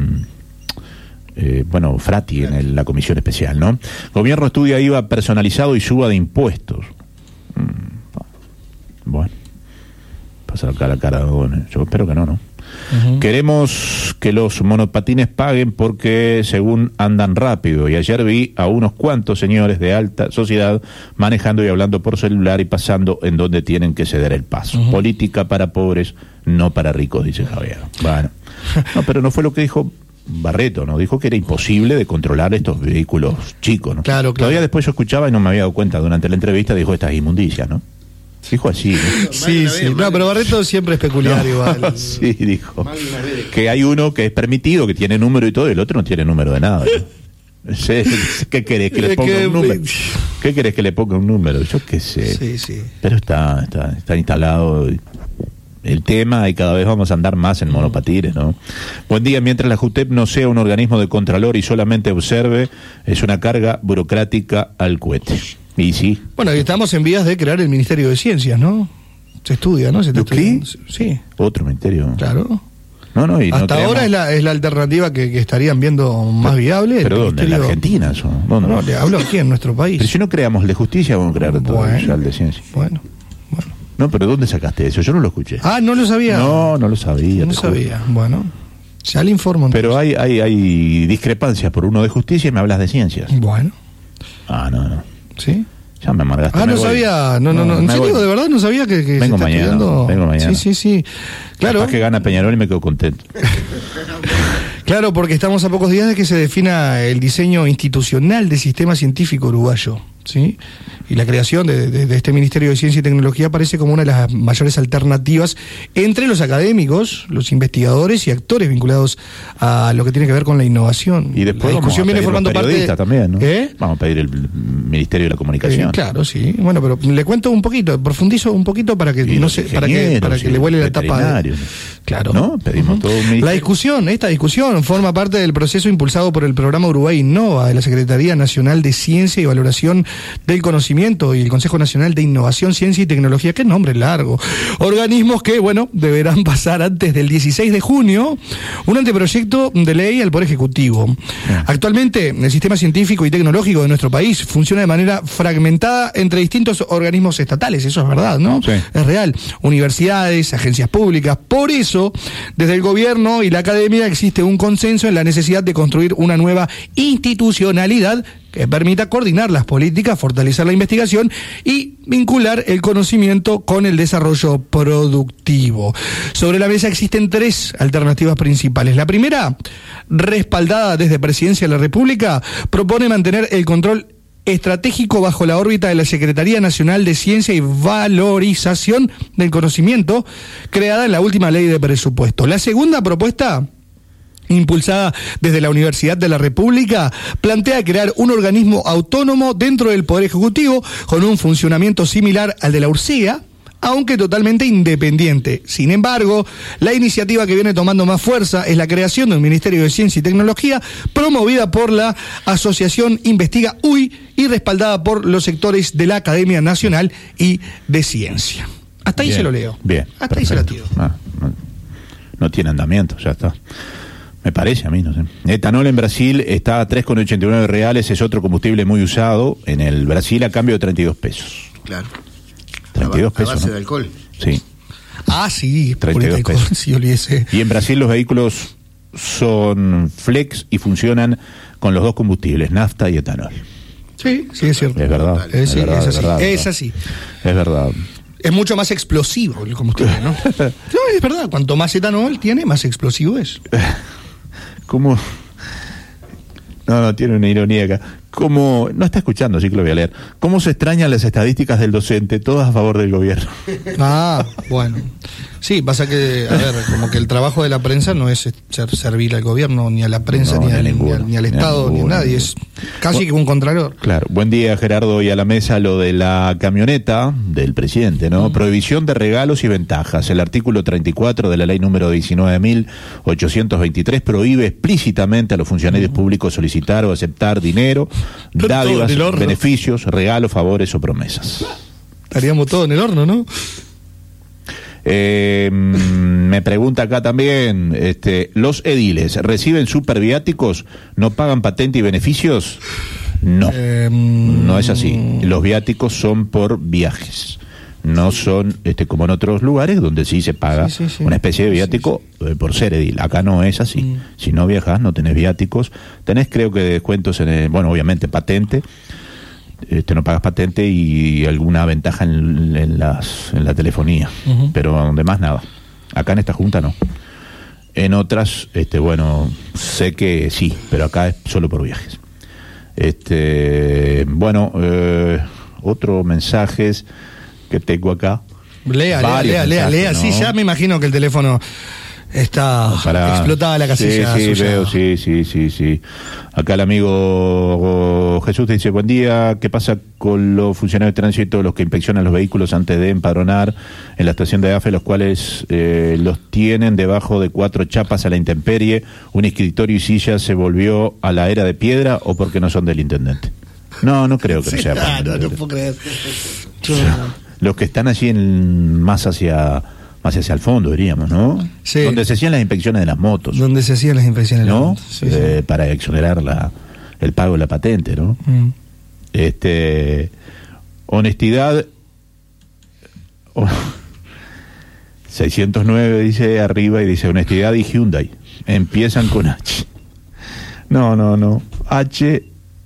eh, bueno, Frati en el- la comisión especial, ¿no? Gobierno estudia I V A personalizado y suba de impuestos. Mm, bueno, pasa acá la cara, bueno, yo espero que no, ¿no? Ujú. Queremos que los monopatines paguen porque según andan rápido, y ayer vi a unos cuantos señores de alta sociedad manejando y hablando por celular y pasando en donde tienen que ceder el paso. Ujú. Política para pobres, no para ricos, dice Javier. Bueno, no, pero no fue lo que dijo Barreto, ¿no? Dijo que era imposible de controlar estos vehículos chicos, ¿no? Claro, claro. Todavía después yo escuchaba y no me había dado cuenta, durante la entrevista dijo estas inmundicias, ¿no? Dijo así, ¿no? Sí, Más de sí. una vez, No, más pero de- Barreto siempre es peculiar igual. Sí, dijo. Más de una vez. Que hay uno que es permitido, que tiene número y todo, y el otro no tiene número de nada, ¿no? Sí, ¿qué querés que le Es ponga que- un número? ¿Qué querés que le ponga un número? Yo qué sé. Sí, sí. Pero está, está, está instalado el tema y cada vez vamos a andar más en monopatines, ¿no? Buen día, mientras la JUTEP no sea un organismo de contralor y solamente observe, es una carga burocrática al cohete. Y sí. Bueno, y estamos en vías de crear el Ministerio de Ciencias, ¿no? Se estudia, ¿no? Se está ¿Lo qué? estudiando. Sí, Otro ministerio. claro. No, no, y no Hasta tenemos- ahora es la, es la alternativa que, que estarían viendo más viable. el ¿Pero dónde? ¿En la Ministerio- Argentina eso? ¿Dónde? No, le hablo aquí en nuestro país. Pero si no creamos el de justicia, vamos a crear todo Bueno. ya el de ciencia. Bueno, bueno. No, pero ¿dónde sacaste eso? Yo no lo escuché. Ah, no lo sabía. No, no lo sabía. no te juro. sabía. Bueno, ya le informo. entonces. Pero hay, hay, hay discrepancias por uno de justicia y me hablas de ciencias. Bueno, Ah, no, no. ¿sí? Ya me amargaste. Ah, me no voy. sabía. No, no, no. ¿En me serio? voy. ¿De verdad no sabía que, que se Vengo está mañana, estudiando? vengo mañana. Sí, sí, sí. Claro. Capaz que gana Peñarol y me quedo contento. Claro, porque estamos a pocos días de que se defina el diseño institucional del sistema científico uruguayo, ¿sí? Y la creación de, de- de este Ministerio de Ciencia y Tecnología parece como una de las mayores alternativas entre los académicos, los investigadores y actores vinculados a lo que tiene que ver con la innovación. Y después la vamos discusión a viene pedir formando los parte periodistas también, ¿no? ¿Eh? Vamos a pedir el Ministerio de la Eh, Comunicación. claro, sí. Bueno, pero le cuento un poquito, profundizo un poquito para que Y no los se, para que ingenieros, para que y le vuele la tapa. de- veterinarios. Claro. ¿No? Pedimos todo un ministerio. La discusión, esta discusión forma parte del proceso impulsado por el programa Uruguay Innova de la Secretaría Nacional de Ciencia y Valoración del Conocimiento y el Consejo Nacional de Innovación, Ciencia y Tecnología, qué nombre largo. Organismos que, bueno, deberán pasar antes del dieciséis de junio un anteproyecto de ley al Poder Ejecutivo. Actualmente, el sistema científico y tecnológico de nuestro país funciona de manera fragmentada entre distintos organismos estatales, eso es verdad, ¿no? Sí. Es real. Universidades, agencias públicas. Por eso, desde el gobierno y la academia existe un consenso en la necesidad de construir una nueva institucionalidad que permita coordinar las políticas, fortalecer la investigación y vincular el conocimiento con el desarrollo productivo. Sobre la mesa existen tres alternativas principales. La primera, respaldada desde Presidencia de la República, propone mantener el control estratégico bajo la órbita de la Secretaría Nacional de Ciencia y Valorización del Conocimiento, creada en la última ley de presupuesto. La segunda propuesta, impulsada desde la Universidad de la República, plantea crear un organismo autónomo dentro del Poder Ejecutivo con un funcionamiento similar al de la URCEA, aunque totalmente independiente. Sin embargo, la iniciativa que viene tomando más fuerza es la creación de un Ministerio de Ciencia y Tecnología promovida por la Asociación Investiga U I y respaldada por los sectores de la Academia Nacional y de Ciencia. Hasta ahí Bien, se lo leo. Bien. Hasta ahí se lo perfecto. tiro. Ah, no, no tiene andamiento, ya está. Me parece a mí, no sé. Etanol en Brasil está a tres con ochenta y nueve reales, es otro combustible muy usado en el Brasil a cambio de treinta y dos pesos. Claro. treinta y dos A pesos. base ¿no? de alcohol. Sí. Ah, sí, treinta y dos purita de pesos. col, sí, olvídese. Y en Brasil los vehículos son flex y funcionan con los dos combustibles, nafta y etanol. Sí, sí, es cierto. Es verdad. Eh, sí, es, verdad, es así. verdad, es verdad. así. Es verdad. Es mucho más explosivo el combustible, ¿no? No, es verdad. Cuanto más etanol tiene, más explosivo es. ¿Cómo? No, no, tiene una ironía acá. ¿Cómo? No está escuchando, así que lo voy a leer. ¿Cómo se extrañan las estadísticas del docente? Todas a favor del gobierno. Ah, bueno. Sí, pasa que, a ver, como que el trabajo de la prensa no es ser servir al gobierno, ni a la prensa, No, ni, ni a al, ninguno, ni al, ni al ni a Estado, ni a ninguno. nadie. Es casi Bueno, que un contralor. Claro. Buen día, Gerardo, y a la mesa lo de la camioneta del presidente, ¿no? Mm. Prohibición de regalos y ventajas. El artículo treinta y cuatro de la ley número diecinueve mil ochocientos veintitrés prohíbe explícitamente a los funcionarios mm. públicos solicitar o aceptar dinero, dádivas, beneficios, regalos, favores o promesas. Estaríamos todos en el horno, ¿no? Eh, me pregunta acá también, este, ¿los ediles reciben superviáticos? ¿No pagan patente y beneficios? No, eh, no es así. Los viáticos son por viajes. No son este, como en otros lugares donde sí se paga sí, sí, sí. una especie de viático sí, sí. Eh, por ser edil. Acá no es así. Mm. Si no viajas, no tenés viáticos. Tenés, creo que, descuentos en el, bueno, obviamente patente. Este, no pagas patente y alguna ventaja en, en, las, en la telefonía, uh-huh. pero de más nada. Acá en esta junta no. En otras, este, bueno, sé que sí, pero acá es solo por viajes. Este, bueno, eh, otros mensajes que tengo acá. Lea, lea, lea, lea, lea. ¿no? Sí, ya me imagino que el teléfono está Para... explotada la casilla. Sí, sí, suya. veo, sí, sí, sí, sí. Acá el amigo Jesús te dice, buen día, ¿qué pasa con los funcionarios de tránsito, los que inspeccionan los vehículos antes de empadronar en la estación de A F E, los cuales eh, los tienen debajo de cuatro chapas a la intemperie, un escritorio y silla se volvió a la era de piedra o porque no son del intendente? No, no creo que sí, no sea. No, no, no puedo creer. O sea, los que están allí en, más hacia... más hacia el fondo, diríamos, ¿no? Sí. Donde se hacían las inspecciones de las motos. Donde se hacían las inspecciones de ¿no? las motos. Sí, eh, sí. Para exonerar la, el pago de la patente, ¿no? Mm. Este, honestidad. Oh, seiscientos nueve dice arriba y dice honestidad y Hyundai. Empiezan con H. No, no, no. H.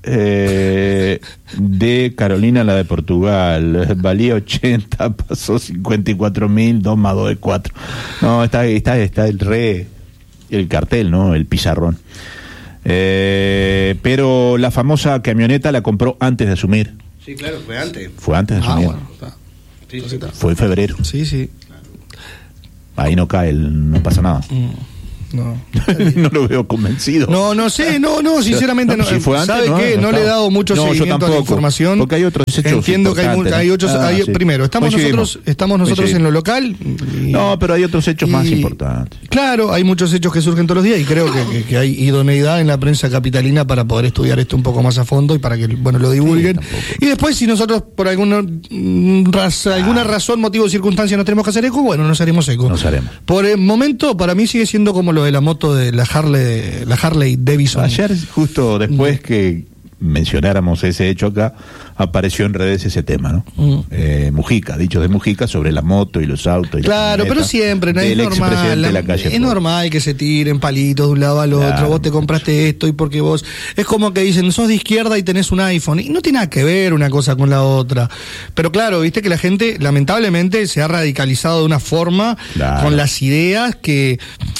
Eh, de Carolina, la de Portugal, valía ochenta, pasó cincuenta y cuatro mil, dos más dos es cuatro. No, está, está, está el re, el cartel, ¿no? El pizarrón. Eh, pero la famosa camioneta la compró antes de asumir. Sí, claro, fue antes. Fue antes de ah, asumir. Bueno, está. Sí, sí. Fue en febrero. Sí, sí. Ahí no cae, el, no pasa nada. Mm. No. No lo veo convencido. No, no sé, no, no, sinceramente no. Si fue antes, ¿Sabe no, qué? No, no le he dado mucho no, seguimiento a la información. Porque hay otros hechos. Entiendo que hay, hay otros. Ah, hay, sí. Primero, estamos nosotros, estamos nosotros en lo local. Y, no, pero hay otros hechos y, más importantes. Claro, hay muchos hechos que surgen todos los días y creo que, que, que hay idoneidad en la prensa capitalina para poder estudiar esto un poco más a fondo y para que, bueno, lo divulguen. Sí, y después, si nosotros por alguna, raza, ah. alguna razón, motivo o circunstancia nos tenemos que hacer eco, bueno, nos haremos eco. Nos haremos. Por el momento, para mí sigue siendo como lo de la moto de la Harley. La Harley Davidson. Ayer, justo después que mencionáramos ese hecho acá, apareció en redes ese tema, ¿no? Mm. Eh, Mujica, dicho de Mujica sobre la moto y los autos. Y claro, pero siempre, no es normal. La, de la calle es normal que se tiren palitos de un lado al otro. Claro, vos te compraste esto y porque vos. Es como que dicen, sos de izquierda y tenés un iPhone. Y no tiene nada que ver una cosa con la otra. Pero claro, viste que la gente, lamentablemente, se ha radicalizado de una forma claro. con las ideas que.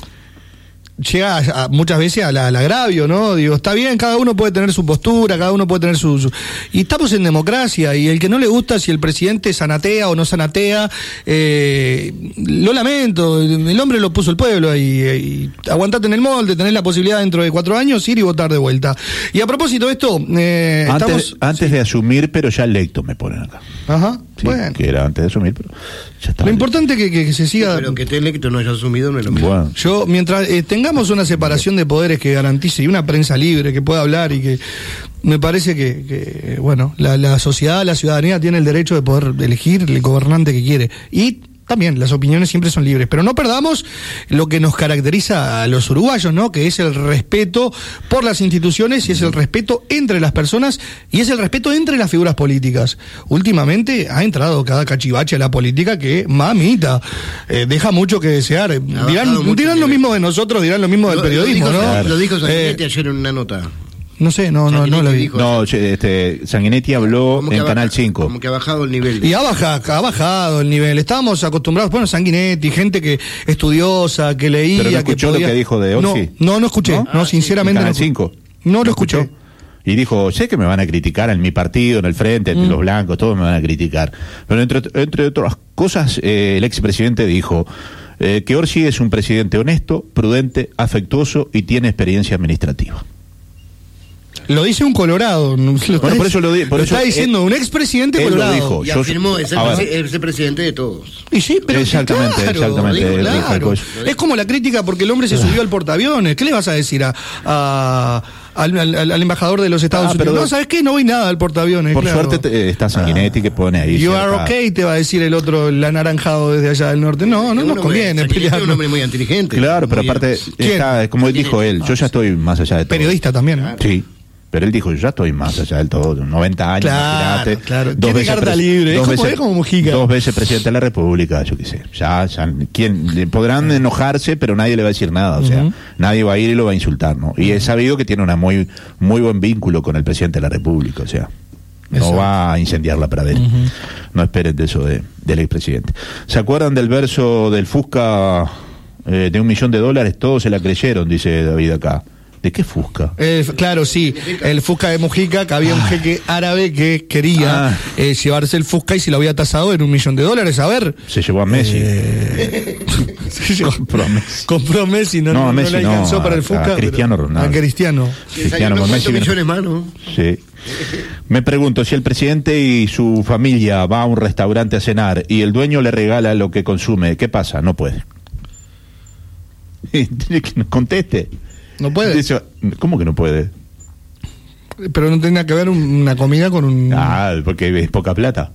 Llega a, a, muchas veces al, al agravio, ¿no? Digo, está bien, cada uno puede tener su postura, cada uno puede tener su, su... Y estamos en democracia, y el que no le gusta si el presidente sanatea o no sanatea, eh, lo lamento, el hombre lo puso el pueblo, y, y aguantate en el molde, tenés la posibilidad dentro de cuatro años ir y votar de vuelta. Y a propósito de esto, eh, antes, estamos... Antes sí. de asumir, pero ya electo me ponen acá. Ajá, sí, bueno. Que era antes de asumir, pero ya está. Lo importante es que, que, que se siga... Sí, pero que esté electo no haya asumido no es lo mismo. Bueno. Yo, mientras eh, tengamos una separación de poderes que garantice y una prensa libre que pueda hablar y que me parece que, que bueno, la, la sociedad, la ciudadanía tiene el derecho de poder elegir el gobernante que quiere. Y también las opiniones siempre son libres, pero no perdamos lo que nos caracteriza a los uruguayos, ¿no? Que es el respeto por las instituciones y es el respeto entre las personas y es el respeto entre las figuras políticas. Últimamente ha entrado cada cachivache a la política que, mamita, eh, deja mucho que desear. Dirán, dirán lo mismo de nosotros, dirán lo mismo del lo, periodismo, lo dijo, ¿no? Lo dijo Sanguinetti eh, ayer en una nota. No sé, no, no, no lo vi. dijo No, eso. este, Sanguinetti habló Como que en ha Canal baja- cinco. Como que ha bajado el nivel. de- Y ha bajado, ha bajado el nivel. Estábamos acostumbrados, bueno, Sanguinetti, gente que estudiosa, que leía, ¿Pero no que escuchó lo podía... que dijo de Orsi? No, no, no escuché. ¿No? No, Ah, sí. sinceramente en Canal no. cinco. No lo escuché. Y dijo, sé que me van a criticar en mi partido, en el frente, Mm. los blancos, todos me van a criticar. Pero entre, entre otras cosas, eh, el expresidente dijo eh, que Orsi es un presidente honesto, prudente, afectuoso y tiene experiencia administrativa. Lo dice un colorado. no- Lo está, Bueno, por eso lo di- por lo eso está él- diciendo un expresidente él lo colorado. dijo. Y Yo- afirmó, es el, a ver. presi- es el presidente de todos. Y sí, pero Exactamente, claro, exactamente, digo, él dijo claro. eso. Es como la crítica porque el hombre se subió al portaaviones. ¿Qué le vas a decir a, a- al, al- al embajador de los Estados Ah, Unidos? pero- No, ¿sabes qué? No voy nada al portaaviones. Por claro. suerte te- está Sanguinetti que pone ahí. You cierta- are okay, te va a decir el otro, el anaranjado desde allá del norte. No, no Es un nos hombre- conviene Sanguinetti es un pelearnos. hombre muy inteligente. Claro, pero Muy- aparte, ¿Quién? está, como dijo él, yo ya estoy más allá de todo. Periodista también. ¿no? Sí. Pero él dijo, yo ya estoy más allá del todo, noventa años, Claro, imagínate. claro. Dos Tiene veces carta pres- libre, es dos como- veces- es como Mujica. Dos veces presidente de la República, yo qué sé. Ya, ya, ¿quién? Le podrán enojarse, pero nadie le va a decir nada, o sea, Ujú. nadie va a ir y lo va a insultar, ¿no? Y es sabido que tiene una muy, muy buen vínculo con el presidente de la República, o sea, no Exacto. va a incendiar la pradera. Ujú. No esperen de eso de, del expresidente. ¿Se acuerdan del verso del Fusca eh, de un millón de dólares? Todos se la creyeron, dice David acá. ¿De qué Fusca? Eh, claro, sí, el Fusca de Mujica, que había un jeque árabe que quería Ah. eh, llevarse el Fusca y se lo había tasado en un millón de dólares. A ver. Se llevó a Messi. Eh, se llevó- Compró a Messi. Compró a Messi, no, No, no, a no Messi le no, alcanzó a- para el a Fusca. Cristiano pero- Ronaldo. A Cristiano. Cristiano con Messi. ¿Cuántos que no- millones más, no? Sí. Me pregunto, si el presidente y su familia va a un restaurante a cenar y el dueño le regala lo que consume, ¿qué pasa? No puede. Tiene que nos conteste. No puede. Dice, ¿cómo que no puede? Pero no tenía que ver un- una comida con un. Ah, porque es poca plata.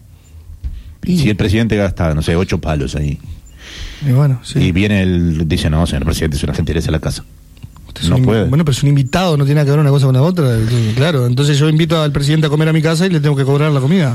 Y- Si el presidente gasta, no sé, ocho palos ahí. Y bueno, sí. Y viene el, dice, no, señor presidente, es una gentileza a la casa. Usted es no un- puede. Bueno, pero es un invitado, no tiene que ver una cosa con la otra. Entonces, claro, entonces yo invito al presidente a comer a mi casa y le tengo que cobrar la comida.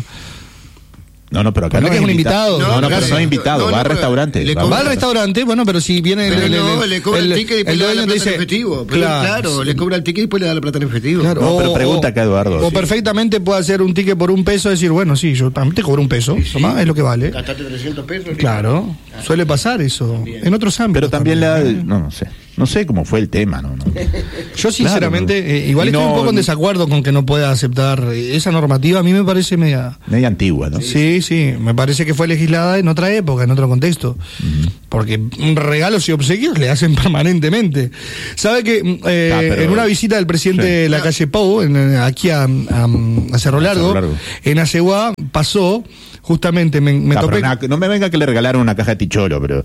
No, no, pero acá Porque no es un invitado. No, no, No, pero no, no es invitado, no, va no, al pero restaurante. le va- Va al restaurante, bueno, pero si viene Pero el, el- no, el- le cobra el, el- ticket y el después le da dueño la te plata en dice, efectivo. Pero claro, le cobra el ticket y después le da la plata en efectivo. Claro, No, pero pregunta acá, Eduardo, O sí. perfectamente puede hacer un ticket por un peso y decir, bueno, sí, yo también te cobro un peso, tomá, es lo que vale. Gastaste trescientos pesos. Claro, suele pasar eso. En otros ámbitos. Pero también le da, ¿eh? no, no sé, no sé cómo fue el tema, no, no. Yo sinceramente, Claro, eh, igual y estoy no- un poco en desacuerdo con que no pueda aceptar eh, esa normativa, a mí me parece media... Media antigua, ¿no? Sí, sí, me parece que fue legislada en otra época, en otro contexto. Porque mm, regalos y obsequios le hacen permanentemente. ¿Sabe que mm, eh, Ah, pero- en una visita del presidente Sí. de la calle Pou, en, eh, aquí a, a- a Cerro Largo, Cerro Largo. en Aceguá, pasó, justamente me, me Ah, pero topé... una- no me venga que le regalaron una caja de ticholo, pero...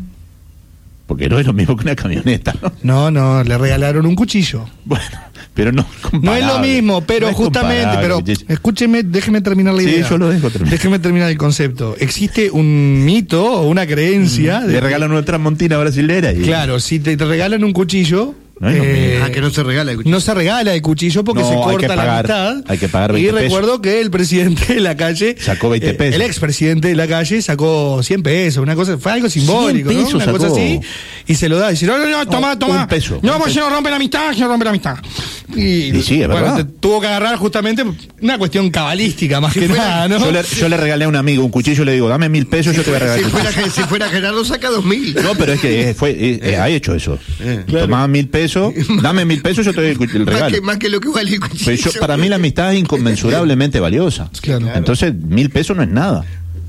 Porque no es lo mismo que una camioneta, ¿no? No, no, le regalaron un cuchillo. Bueno, pero no No es es comparable. lo mismo, pero No es justamente, pero comparable. escúcheme, déjeme terminar la Sí, idea. yo lo dejo terminar. Déjeme terminar el concepto. Existe un mito o una creencia. de Le que- regalan una transmontina brasilera y... Claro, si te, te regalan un cuchillo. No es lo eh, Ah, que no se regala el cuchillo. no se regala el cuchillo porque No, se hay corta que la pagar, mitad. hay que pagar Y veinte pesos. recuerdo que el presidente de la calle. Sacó veinte eh, pesos. El expresidente de la calle sacó cien pesos, una cosa, fue algo simbólico, ¿no? pesos Una cosa sacó. así. Y se lo da. Y dice, no, no, no, toma, un toma. peso, No, un pues si no rompe la amistad, si no rompe la amistad. Y, Y sí, es bueno, verdad. te tuvo que agarrar justamente una cuestión cabalística más que nada, ¿no? Yo le, yo le regalé a un amigo un cuchillo y le digo, dame mil pesos, yo te voy a regalar Si el fuera, cuchillo. si fuera Gerardo, saca dos mil. No, pero es que eh, fue, eh, eh, ha hecho eso. Eh, claro. Tomaba mil pesos, dame mil pesos, yo te doy el, cu- el Más regalo. que, más que lo que vale el cuchillo. Pero yo- para mí la amistad es inconmensurablemente valiosa. Claro. Entonces, mil pesos no es nada.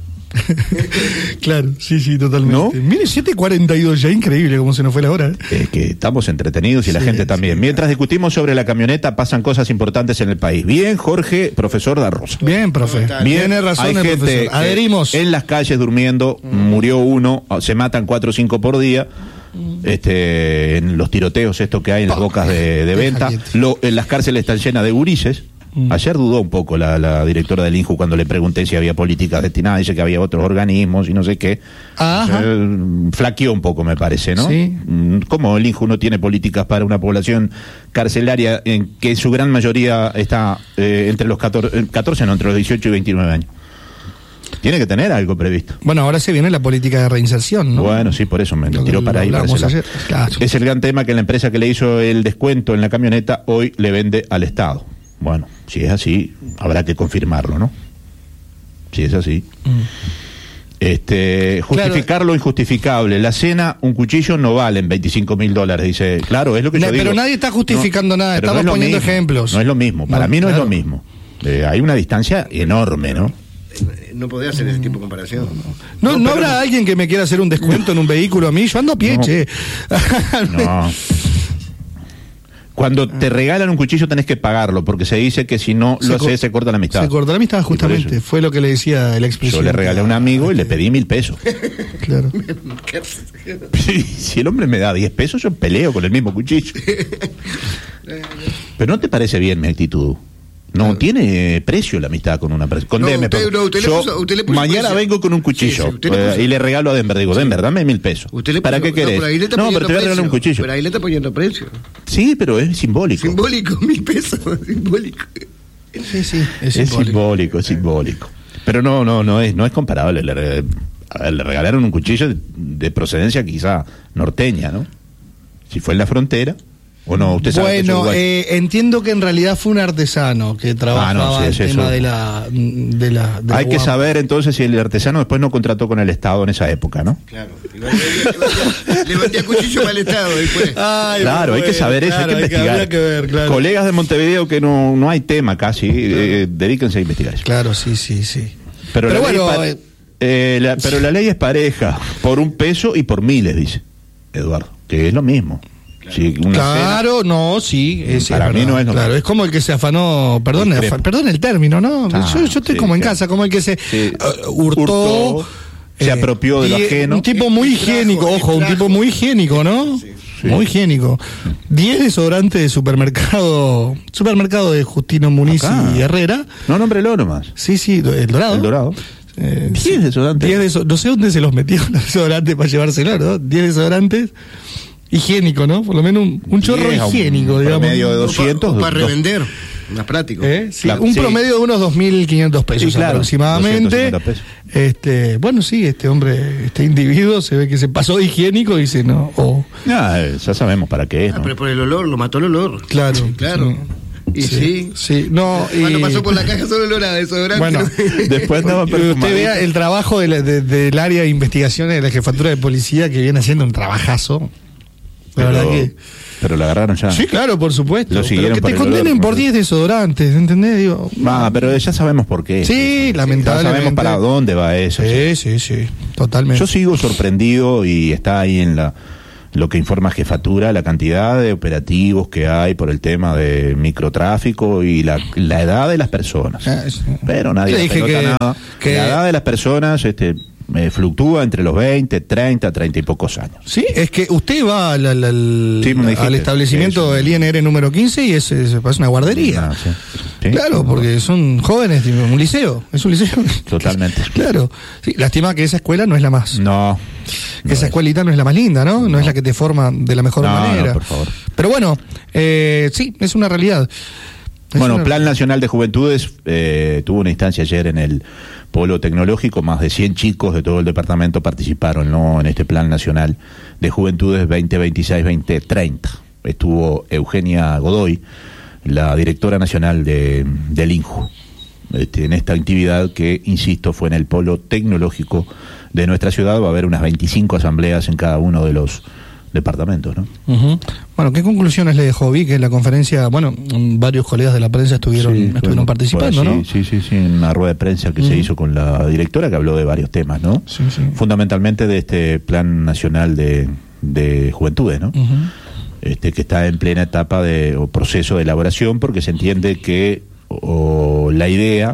Claro, sí, sí, totalmente. ¿No? Mire, siete cuarenta y dos ya, increíble cómo se nos fue la hora. ¿eh? Es que estamos entretenidos y la Sí, gente también. sí. Mientras discutimos sobre la camioneta, pasan cosas importantes en el país. Bien, Jorge, profesor da Rosa. Bien, profe. ¿Cómo está? Bien, Tiene razón hay el gente profesor. que Adherimos. en las calles durmiendo, murió uno, se matan cuatro o cinco por día. Este, en los tiroteos estos que hay en las bocas de, de venta, Déjate. Lo, en las cárceles están llenas de gurises. Ayer dudó un poco la, la directora del INJU cuando le pregunté si había políticas destinadas, dice que había otros organismos y no sé qué. Ajá. Eh, flaqueó un poco, me parece, ¿no? Sí. Mm, ¿Cómo el INJU no tiene políticas para una población carcelaria en que su gran mayoría está eh, entre los catorce, eh, catorce, no, entre los dieciocho y veintinueve años? Tiene que tener algo previsto. Bueno, ahora se viene la política de reinserción, ¿no? Bueno, sí, por eso me Lo que tiró para ahí. Para ese ayer. Claro. Es el gran tema que la empresa que le hizo el descuento en la camioneta hoy le vende al Estado. Bueno, si es así, habrá que confirmarlo, ¿no? Si es así. Mm. Este, justificar claro. Lo injustificable. La cena, un cuchillo no valen veinticinco mil dólares, dice. Claro, es lo que no, yo pero digo. Nadie está justificando no, nada, estamos no poniendo mismo, ejemplos. No es lo mismo, para no, mí no claro. es lo mismo. Eh, hay una distancia enorme, ¿no? No podía hacer ese tipo de comparación. No, no, no, no habrá no. alguien que me quiera hacer un descuento en un vehículo a mí. Yo ando a pie, no. che. No. Cuando te regalan un cuchillo tenés que pagarlo, porque se dice que si no lo haces se corta la amistad. Se corta la amistad, justamente. Fue lo que le decía el expresidente. Yo le regalé a un amigo y le pedí mil pesos. Claro. Si, si el hombre me da diez pesos, yo peleo con el mismo cuchillo. Pero ¿no te parece bien mi actitud? No claro. tiene precio la amistad con una persona. Con no, Denver. Usted, no, usted yo puso, usted le puso mañana precio. vengo con un cuchillo sí, sí, eh, y le regalo a Denver. Digo, sí. Denver, dame mil pesos. Usted le ¿Para puso, qué querés? No, pero, no, pero te voy a regalar un cuchillo. Pero ahí le está poniendo precio. Sí, pero es simbólico. Simbólico, mil pesos. Simbólico. Sí, sí, es, es simbólico. simbólico, es simbólico. Pero no, no, no es, no es comparable. Le, le regalaron un cuchillo de, de procedencia quizá norteña, ¿no? Si fue en la frontera. ¿O no? ¿Usted sabe bueno, que eh, entiendo que en realidad fue un artesano que trabajaba ah, no, sí, el tema eso. de la... De la de Hay la que U A M. saber entonces si el artesano después no contrató con el Estado en esa época, ¿no? Claro. Le vendía cuchillo para el Estado después. Ay, claro, hay que saber eso, claro, hay que investigar. Hay que, que ver, claro. Colegas de Montevideo que no, no hay tema casi, claro. eh, dedíquense a investigar eso. Claro, sí, sí, sí. Pero, pero la bueno... ley eh, la, pero la ley es pareja, por un peso y por miles, dice Eduardo, que es lo mismo. Sí, claro, cena, no, sí. Es, para es mí no es lo Claro, es como el que se afanó, perdón, el, perdón el término, ¿no? Ah, yo, yo estoy sí, como en casa, como el que se sí. uh, hurtó, hurtó eh, se apropió de lo ajeno. Un tipo muy higiénico, ojo, un tipo muy higiénico, ¿no? Sí, sí. Muy higiénico. Diez desodorantes de supermercado, supermercado de Justino Muniz Acá. y Herrera. No, nómbrelo nomás. Sí, sí, el Dorado. El Dorado. Eh, diez sí, desodorantes. Diez deso no sé dónde se los metió los desodorantes para llevárselos, ¿no? Diez desodorantes. Higiénico, ¿no? Por lo menos un, un chorro diez, higiénico, un digamos. Promedio de doscientos. Para revender, más práctico. ¿Eh? Sí, claro, un sí. promedio de unos dos mil quinientos pesos sí, claro, aproximadamente. Pesos. Este, bueno, sí, este hombre, este individuo se ve que se pasó de higiénico y dice, no, oh. ah, ya sabemos para qué es, ah, ¿no? Pero por el olor, lo mató el olor. Claro. Sí, claro. Sí. Y sí, sí, sí, no. Cuando y... pasó por la caja solo olor a desodorante. Bueno, después estaba usted vea el trabajo de la, de, del área de investigaciones de la jefatura de policía que viene haciendo un trabajazo. La pero, verdad que... pero la agarraron ya. Sí, claro, por supuesto. Lo pero que te condenen olor, por diez desodorantes, ¿entendés? Digo, ah, pero ya sabemos por qué. Sí, lamentablemente. Ya sabemos para dónde va eso. Sí, sí, sí, sí, totalmente. Yo sigo sorprendido y está ahí en la lo que informa Jefatura, la cantidad de operativos que hay por el tema de microtráfico y la, la edad de las personas. Ah, sí. Pero nadie le dije que, nada. Que... La edad de las personas, este... Eh, fluctúa entre los veinte, treinta, treinta y pocos años. Sí, es que usted va al, al, al, sí, dijiste, al establecimiento del I N R número quince y es, es, es una guardería. Ah, sí. Sí, claro, porque son jóvenes, un liceo, es un liceo. Totalmente. Claro. Sí, lástima que esa escuela no es la más. No. no esa es. escuelita no es la más linda, ¿no? No, no es la que te forma de la mejor no, manera. No, por favor. Pero bueno, eh, sí, es una realidad. Es bueno, una... Plan Nacional de Juventudes eh, tuvo una instancia ayer en el Polo Tecnológico, más de cien chicos de todo el departamento participaron, ¿no?, en este Plan Nacional de Juventudes veinte veintiséis veinte treinta. Estuvo Eugenia Godoy, la directora nacional de, del INJU, este, en esta actividad que, insisto, fue en el Polo Tecnológico de nuestra ciudad. Va a haber unas veinticinco asambleas en cada uno de los departamentos, ¿no? Uh-huh. Bueno, ¿qué conclusiones le dejó? Vi que en la conferencia, bueno, varios colegas de la prensa estuvieron, sí, estuvieron bueno, participando, bueno, sí, ¿no? Sí, sí, sí, en una rueda de prensa que uh-huh. se hizo con la directora, que habló de varios temas, ¿no? Sí, sí. Fundamentalmente de este Plan Nacional de, de Juventudes, ¿no? Uh-huh. Este, que está en plena etapa de o proceso de elaboración, porque se entiende que o la idea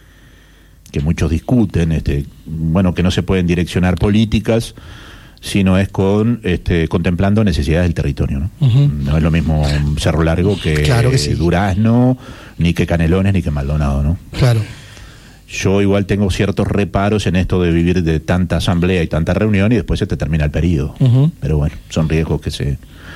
que muchos discuten, este, bueno, que no se pueden direccionar políticas, sino es con este, contemplando necesidades del territorio, ¿no? Uh-huh. No es lo mismo Cerro Largo que, claro que sí. Durazno, ni que Canelones, ni que Maldonado, ¿no? Claro. Yo igual tengo ciertos reparos en esto de vivir de tanta asamblea y tanta reunión y después se te termina el periodo. Uh-huh. Pero bueno, son riesgos que se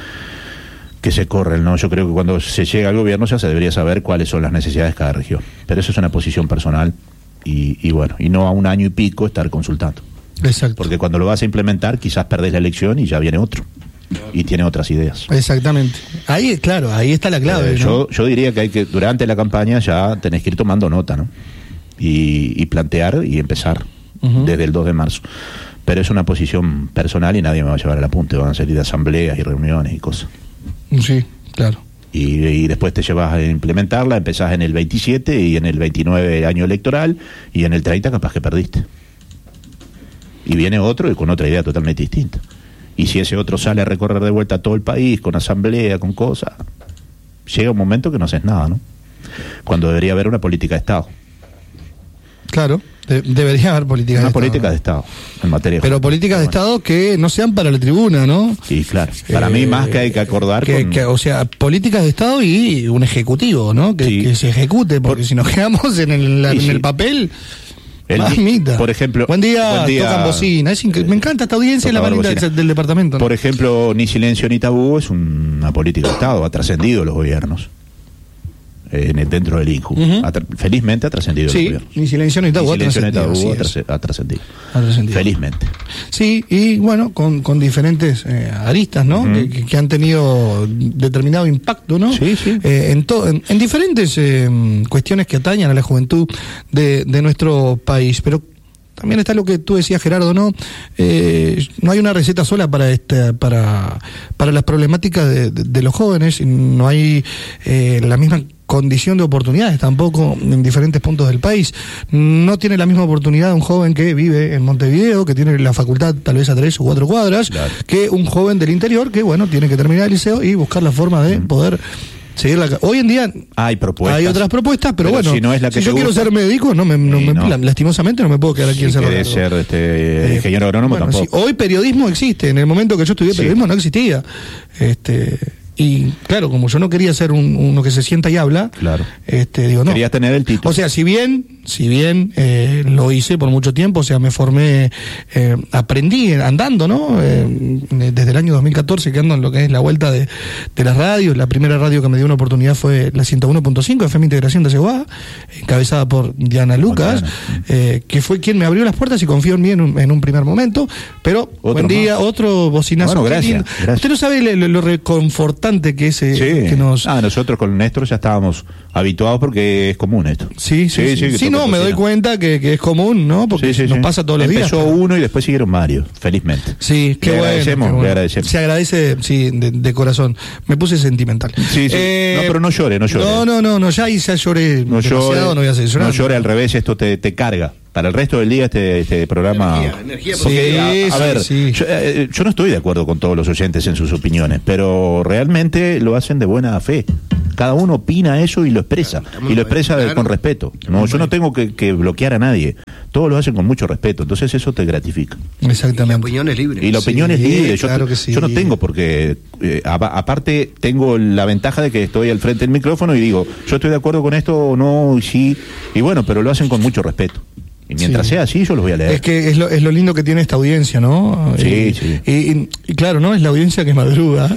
que se corren, ¿no? Yo creo que cuando se llega al gobierno ya se debería saber cuáles son las necesidades de cada región. Pero eso es una posición personal. y, y bueno, y no a un año y pico estar consultando. Exacto. Porque cuando lo vas a implementar, quizás perdés la elección y ya viene otro. Y tiene otras ideas. Exactamente. Ahí, claro, ahí está la clave. Eh, ¿no? yo, yo diría que hay que, durante la campaña ya tenés que ir tomando nota, ¿no? Y, y plantear y empezar uh-huh. desde el dos de marzo. Pero es una posición personal y nadie me va a llevar al apunte. Van a salir asambleas y reuniones y cosas. Sí, claro. Y, y después te llevas a implementarla, empezás en el veintisiete y en el veintinueve año electoral y en el treinta capaz que perdiste. Y viene otro y con otra idea totalmente distinta. Y si ese otro sale a recorrer de vuelta todo el país con asamblea, con cosas, llega un momento que no haces nada, ¿no? Cuando debería haber una política de Estado. Claro, de, debería haber políticas una de política Estado. de Estado en materia. Pero políticas de Estado que no sean para la tribuna, ¿no? Sí, claro. Para eh, mí más que hay que acordar que, con... que, o sea, políticas de Estado y un ejecutivo, ¿no? Que, sí. que se ejecute, porque Por... si nos quedamos en el, la, sí, en sí. el papel... El, Mamita. Por ejemplo, buen día, buen día tocan bocina. Es incre... Me encanta esta audiencia, es la más linda del, del departamento, ¿no? Por ejemplo, ni silencio ni tabú es una política de Estado, ha trascendido los gobiernos. En el, dentro del I N J U. Uh-huh. Ha tra- felizmente ha trascendido sí, los gobiernos. Ni silencio ni tabú, ni silencio ni tabú ha trascendido. Ha trascendido. Ha trascendido. Felizmente. Sí, y bueno, con, con diferentes eh, aristas, ¿no? Uh-huh. que, que han tenido determinado impacto, ¿no? Sí, sí. Eh, en, to- en, en diferentes eh, cuestiones que atañan a la juventud de, de nuestro país. Pero también está lo que tú decías, Gerardo, ¿no? Eh, no hay una receta sola para esta, para, para las problemáticas de, de, de los jóvenes, no hay eh, la misma condición de oportunidades tampoco en diferentes puntos del país. No tiene la misma oportunidad un joven que vive en Montevideo, que tiene la facultad tal vez a tres o cuatro cuadras, claro. que un joven del interior que, bueno, tiene que terminar el liceo y buscar la forma de mm. poder seguir la... Hoy en día hay propuestas, hay otras propuestas, pero, pero bueno, si, no es la que si yo gusta, quiero ser médico, no me, no sí, me no. lastimosamente no me puedo quedar aquí si en Cerro Largo. Ser este, eh, ingeniero agrónomo bueno, tampoco. Sí, hoy periodismo existe, en el momento que yo estudié periodismo sí. no existía. Este... Y claro, como yo no quería ser un, uno que se sienta y habla, claro. este, digo, no. Querías tener el título. O sea, si bien, si bien eh, lo hice por mucho tiempo, o sea, me formé, eh, aprendí andando, ¿no? Eh, desde el año dos mil catorce que ando en lo que es la vuelta de, de las radios. La primera radio que me dio una oportunidad fue la ciento uno punto cinco, F M Integración de Cebada, encabezada por Diana Lucas, eh, que fue quien me abrió las puertas y confió en mí en un, en un primer momento. Pero, otro buen día, más. Otro bocinazo. Bueno, gracias, gracias. Usted no sabe lo, lo reconfortante que ese sí. que nos ah nosotros con Néstor ya estábamos habituados porque es común esto sí sí sí, sí, sí, sí no me doy cuenta que, que es común, no porque sí, sí, nos sí. pasa todos los empezó días empezó pero... uno y después siguieron varios, felizmente. Sí, qué le bueno, agradecemos, qué bueno. le agradecemos se agradece sí de, de corazón. Me puse sentimental. Sí, sí. Eh, no, pero no llore, no llore. No, no, no, no ya ya lloré no llore, no voy a seguir llorando. No llore, al revés, esto te, te carga. Para el resto del día este, este programa... Energía, energía porque, sí, a, a ver, sí, sí. Yo, eh, yo no estoy de acuerdo con todos los oyentes en sus opiniones, pero realmente lo hacen de buena fe. Cada uno opina eso y lo expresa. Claro, y lo expresa claro. con respeto. No, yo no tengo que, que bloquear a nadie. Todos lo hacen con mucho respeto. Entonces eso te gratifica. Exactamente. Y la opinión es libre. Y la opinión sí, es libre. Yo, claro que sí. yo no tengo porque... Eh, a, aparte tengo la ventaja de que estoy al frente del micrófono y digo, yo estoy de acuerdo con esto o no, y sí. Y bueno, pero lo hacen con mucho respeto. Y mientras sí. sea así, yo los voy a leer. Es que es lo, es lo lindo que tiene esta audiencia, ¿no? Sí, y, sí. Y, y, y claro, ¿no? Es la audiencia que madruga.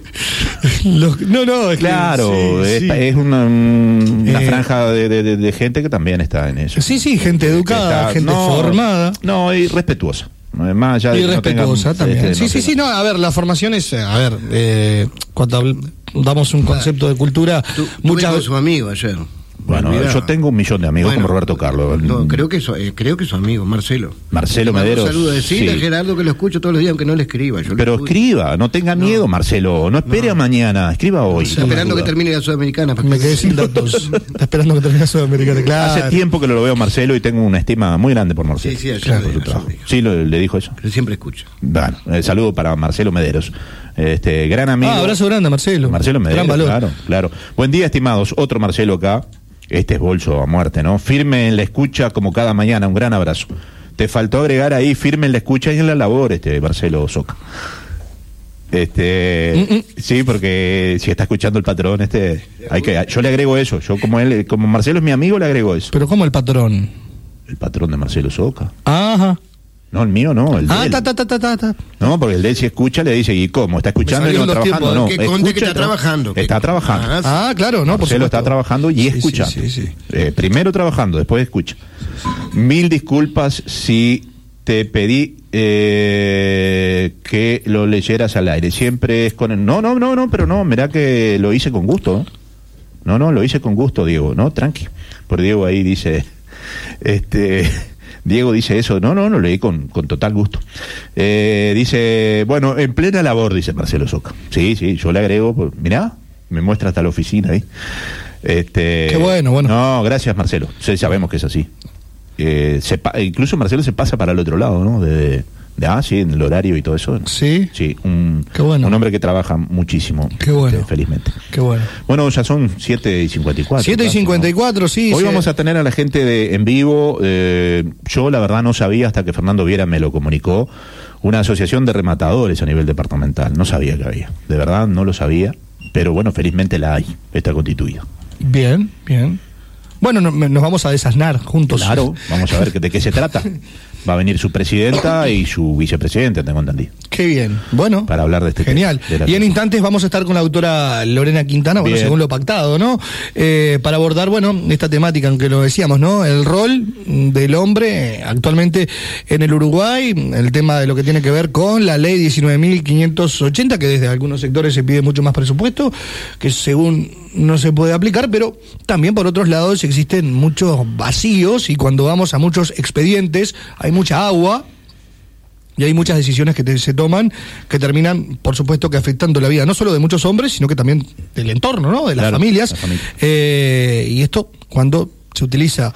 los, no, no, es claro, que, es, sí, es una, una eh, franja de, de, de gente que también está en eso. Sí, sí, gente educada, está, gente no, formada. No, y respetuosa. Más allá de y respetuosa no tengan, también. Este, sí, no sí, sí, no, a ver, la formación es, a ver, eh, cuando damos un concepto de cultura, tú, muchas veces... su amigo ayer. Bueno, Olvidado. Yo tengo un millón de amigos bueno, como Roberto Carlos. No, creo que eso, eh, creo que es su amigo, Marcelo. Marcelo Mederos. Un saludo, decirle sí. a Gerardo que lo escucho todos los días, aunque no le escriba. Yo Pero escriba, no tenga no. miedo, Marcelo. No espere no. a mañana, escriba hoy. Está esperando que termine la Sudamericana. Para Me que quedé sin datos. Está esperando que termine la Sudamericana, claro. Hace tiempo que lo veo a Marcelo y tengo una estima muy grande por Marcelo. Sí, sí, ayer claro, lo por dijo, su sí lo, le dijo eso. Pero siempre escucha. Bueno, el saludo para Marcelo Mederos. Este, gran amigo. Ah, abrazo grande, Marcelo. Marcelo Mederos, gran valor. claro, claro. Buen día, estimados. Otro Marcelo acá. Este es bolso a muerte, ¿no? Firme en la escucha como cada mañana, un gran abrazo. Te faltó agregar ahí, firme en la escucha y en la labor, este Marcelo Soca. Este, Mm-mm. sí, porque si está escuchando el patrón, este, hay que, yo le agrego eso, yo como él, como Marcelo es mi amigo, le agrego eso. Pero ¿cómo el patrón? El patrón de Marcelo Soca. Ajá. No, el mío no, el de Ah, él. ta, ta, ta, ta, ta, ta. No, porque el de él si escucha le dice, ¿y cómo? ¿Está escuchando y no salieron los trabajando? tiempos, No, que conte que escucha está y tra- trabajando. Está trabajando. Ah, Ah, claro, no, por Marcelo supuesto. está trabajando y Sí, escuchando. sí, sí, sí. Eh, primero trabajando, después escucha. Mil disculpas si te pedí eh, que lo leyeras al aire. Siempre es con el... No, no, no, no, pero no, mirá que lo hice con gusto. ¿No? No, no, lo hice con gusto, Diego, ¿no? Tranqui. Por Diego ahí dice, este, Diego dice eso, no, no, lo leí con, con total gusto. Eh, dice, bueno, en plena labor, dice Marcelo Soca. Sí, sí, yo le agrego, pues, mirá, me muestra hasta la oficina ahí. Este, Qué bueno, bueno. No, gracias, Marcelo. Sí, sabemos que es así. Eh, se pa- incluso Marcelo se pasa para el otro lado, ¿no? De, de ah, sí, en el horario y todo eso. Sí. Sí, un, Qué bueno. un hombre que trabaja muchísimo. Qué bueno. este, felizmente. Qué bueno. Bueno, ya son siete y cincuenta y cuatro. siete y casi, cincuenta y ¿no? cuatro, sí. Hoy sí. vamos a tener a la gente de, en vivo. Eh, yo, la verdad, no sabía hasta que Fernando Viera me lo comunicó. Una asociación de rematadores a nivel departamental. No sabía que había. De verdad, no lo sabía. Pero bueno, felizmente la hay. Está constituida. Bien, bien. Bueno, no- nos vamos a desasnar juntos. Claro, vamos a ver que- de qué se trata. Va a venir su presidenta y su vicepresidente, tengo entendido. Qué bien. Bueno. Para hablar de este Genial. tema, de la- Y en instantes vamos a estar con la doctora Lorena Quintana, bueno, Bien. según lo pactado, ¿no? Eh, para abordar, bueno, esta temática, aunque lo decíamos, ¿no? El rol del hombre actualmente en el Uruguay, el tema de lo que tiene que ver con la ley diecinueve mil quinientos ochenta, que desde algunos sectores se pide mucho más presupuesto, que según no se puede aplicar, pero también por otros lados existen muchos vacíos y cuando vamos a muchos expedientes hay mucha agua. Y hay muchas decisiones que te- se toman que terminan, por supuesto, que afectando la vida no solo de muchos hombres, sino que también del entorno, ¿no? De las Claro, familias. la familia. Eh, y esto cuando se utiliza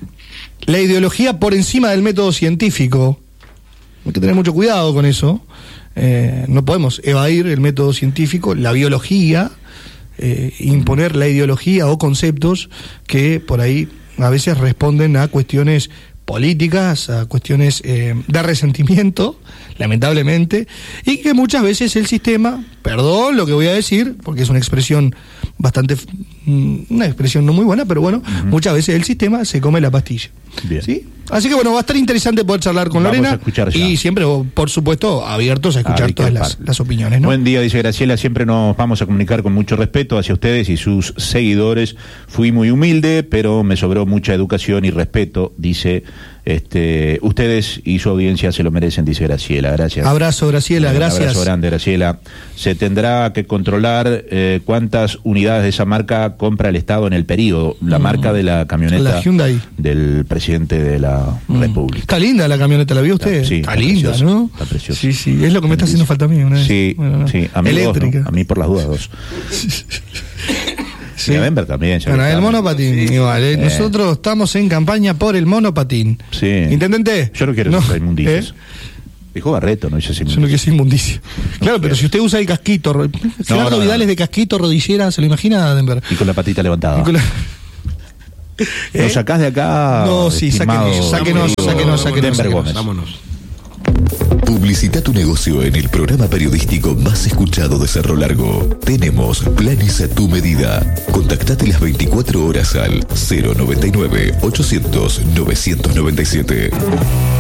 la ideología por encima del método científico. Hay que tener mucho cuidado con eso. Eh, no podemos evadir el método científico, la biología, eh, imponer la ideología o conceptos que por ahí a veces responden a cuestiones políticas, a cuestiones eh, de resentimiento, lamentablemente, y que muchas veces el sistema, perdón lo que voy a decir, porque es una expresión bastante, mm, una expresión no muy buena, pero bueno, uh-huh. muchas veces el sistema se come la pastilla. Bien. ¿Sí? Así que bueno, va a estar interesante poder charlar con Vamos Lorena a escuchar ya. y siempre, por supuesto, abiertos a escuchar Hay que todas par. las, las opiniones, ¿no? Buen día, dice Graciela. Siempre nos vamos a comunicar con mucho respeto hacia ustedes y sus seguidores. Fui muy humilde, pero me sobró mucha educación y respeto, dice. Este, ustedes y su audiencia se lo merecen, dice Graciela. Gracias. Abrazo, Graciela, Un gracias. abrazo grande, Graciela. Se tendrá que controlar eh, cuántas unidades de esa marca compra el Estado en el periodo. La mm. marca de la camioneta La Hyundai. del presidente de la mm. República. Está linda la camioneta, ¿la vio usted? Sí, está, está linda, preciosa, ¿no? está preciosa. Sí, sí, es lo que me está haciendo falta a mí una vez. Sí, bueno, no. sí, a mí Eléctrica. dos, ¿no? A mí por las dudas dos. Sí. Y a Denver también. Bueno, el monopatín, sí. igual. Eh. Eh. Nosotros estamos en campaña por el monopatín. Sí. ¿Intendente? Yo no quiero no. usar inmundicias. ¿Eh? Dijo Barreto, no hice inmundicia. Yo no quiero decir inmundicia. No claro, pero si usted usa el casquito, no, Gerardo no, Vidal es no. de casquito, rodillera, ¿se lo imagina, Denver? Y con la patita levantada. La... ¿Eh? ¿Lo sacás de acá? No, sí, sáquenos, sáquenos, sáquenos, sáquenos. Denver Gómez. Vámonos. Publicita tu negocio en el programa periodístico más escuchado de Cerro Largo. Tenemos planes a tu medida. Contactate las veinticuatro horas al cero noventa y nueve, ochocientos, novecientos noventa y siete.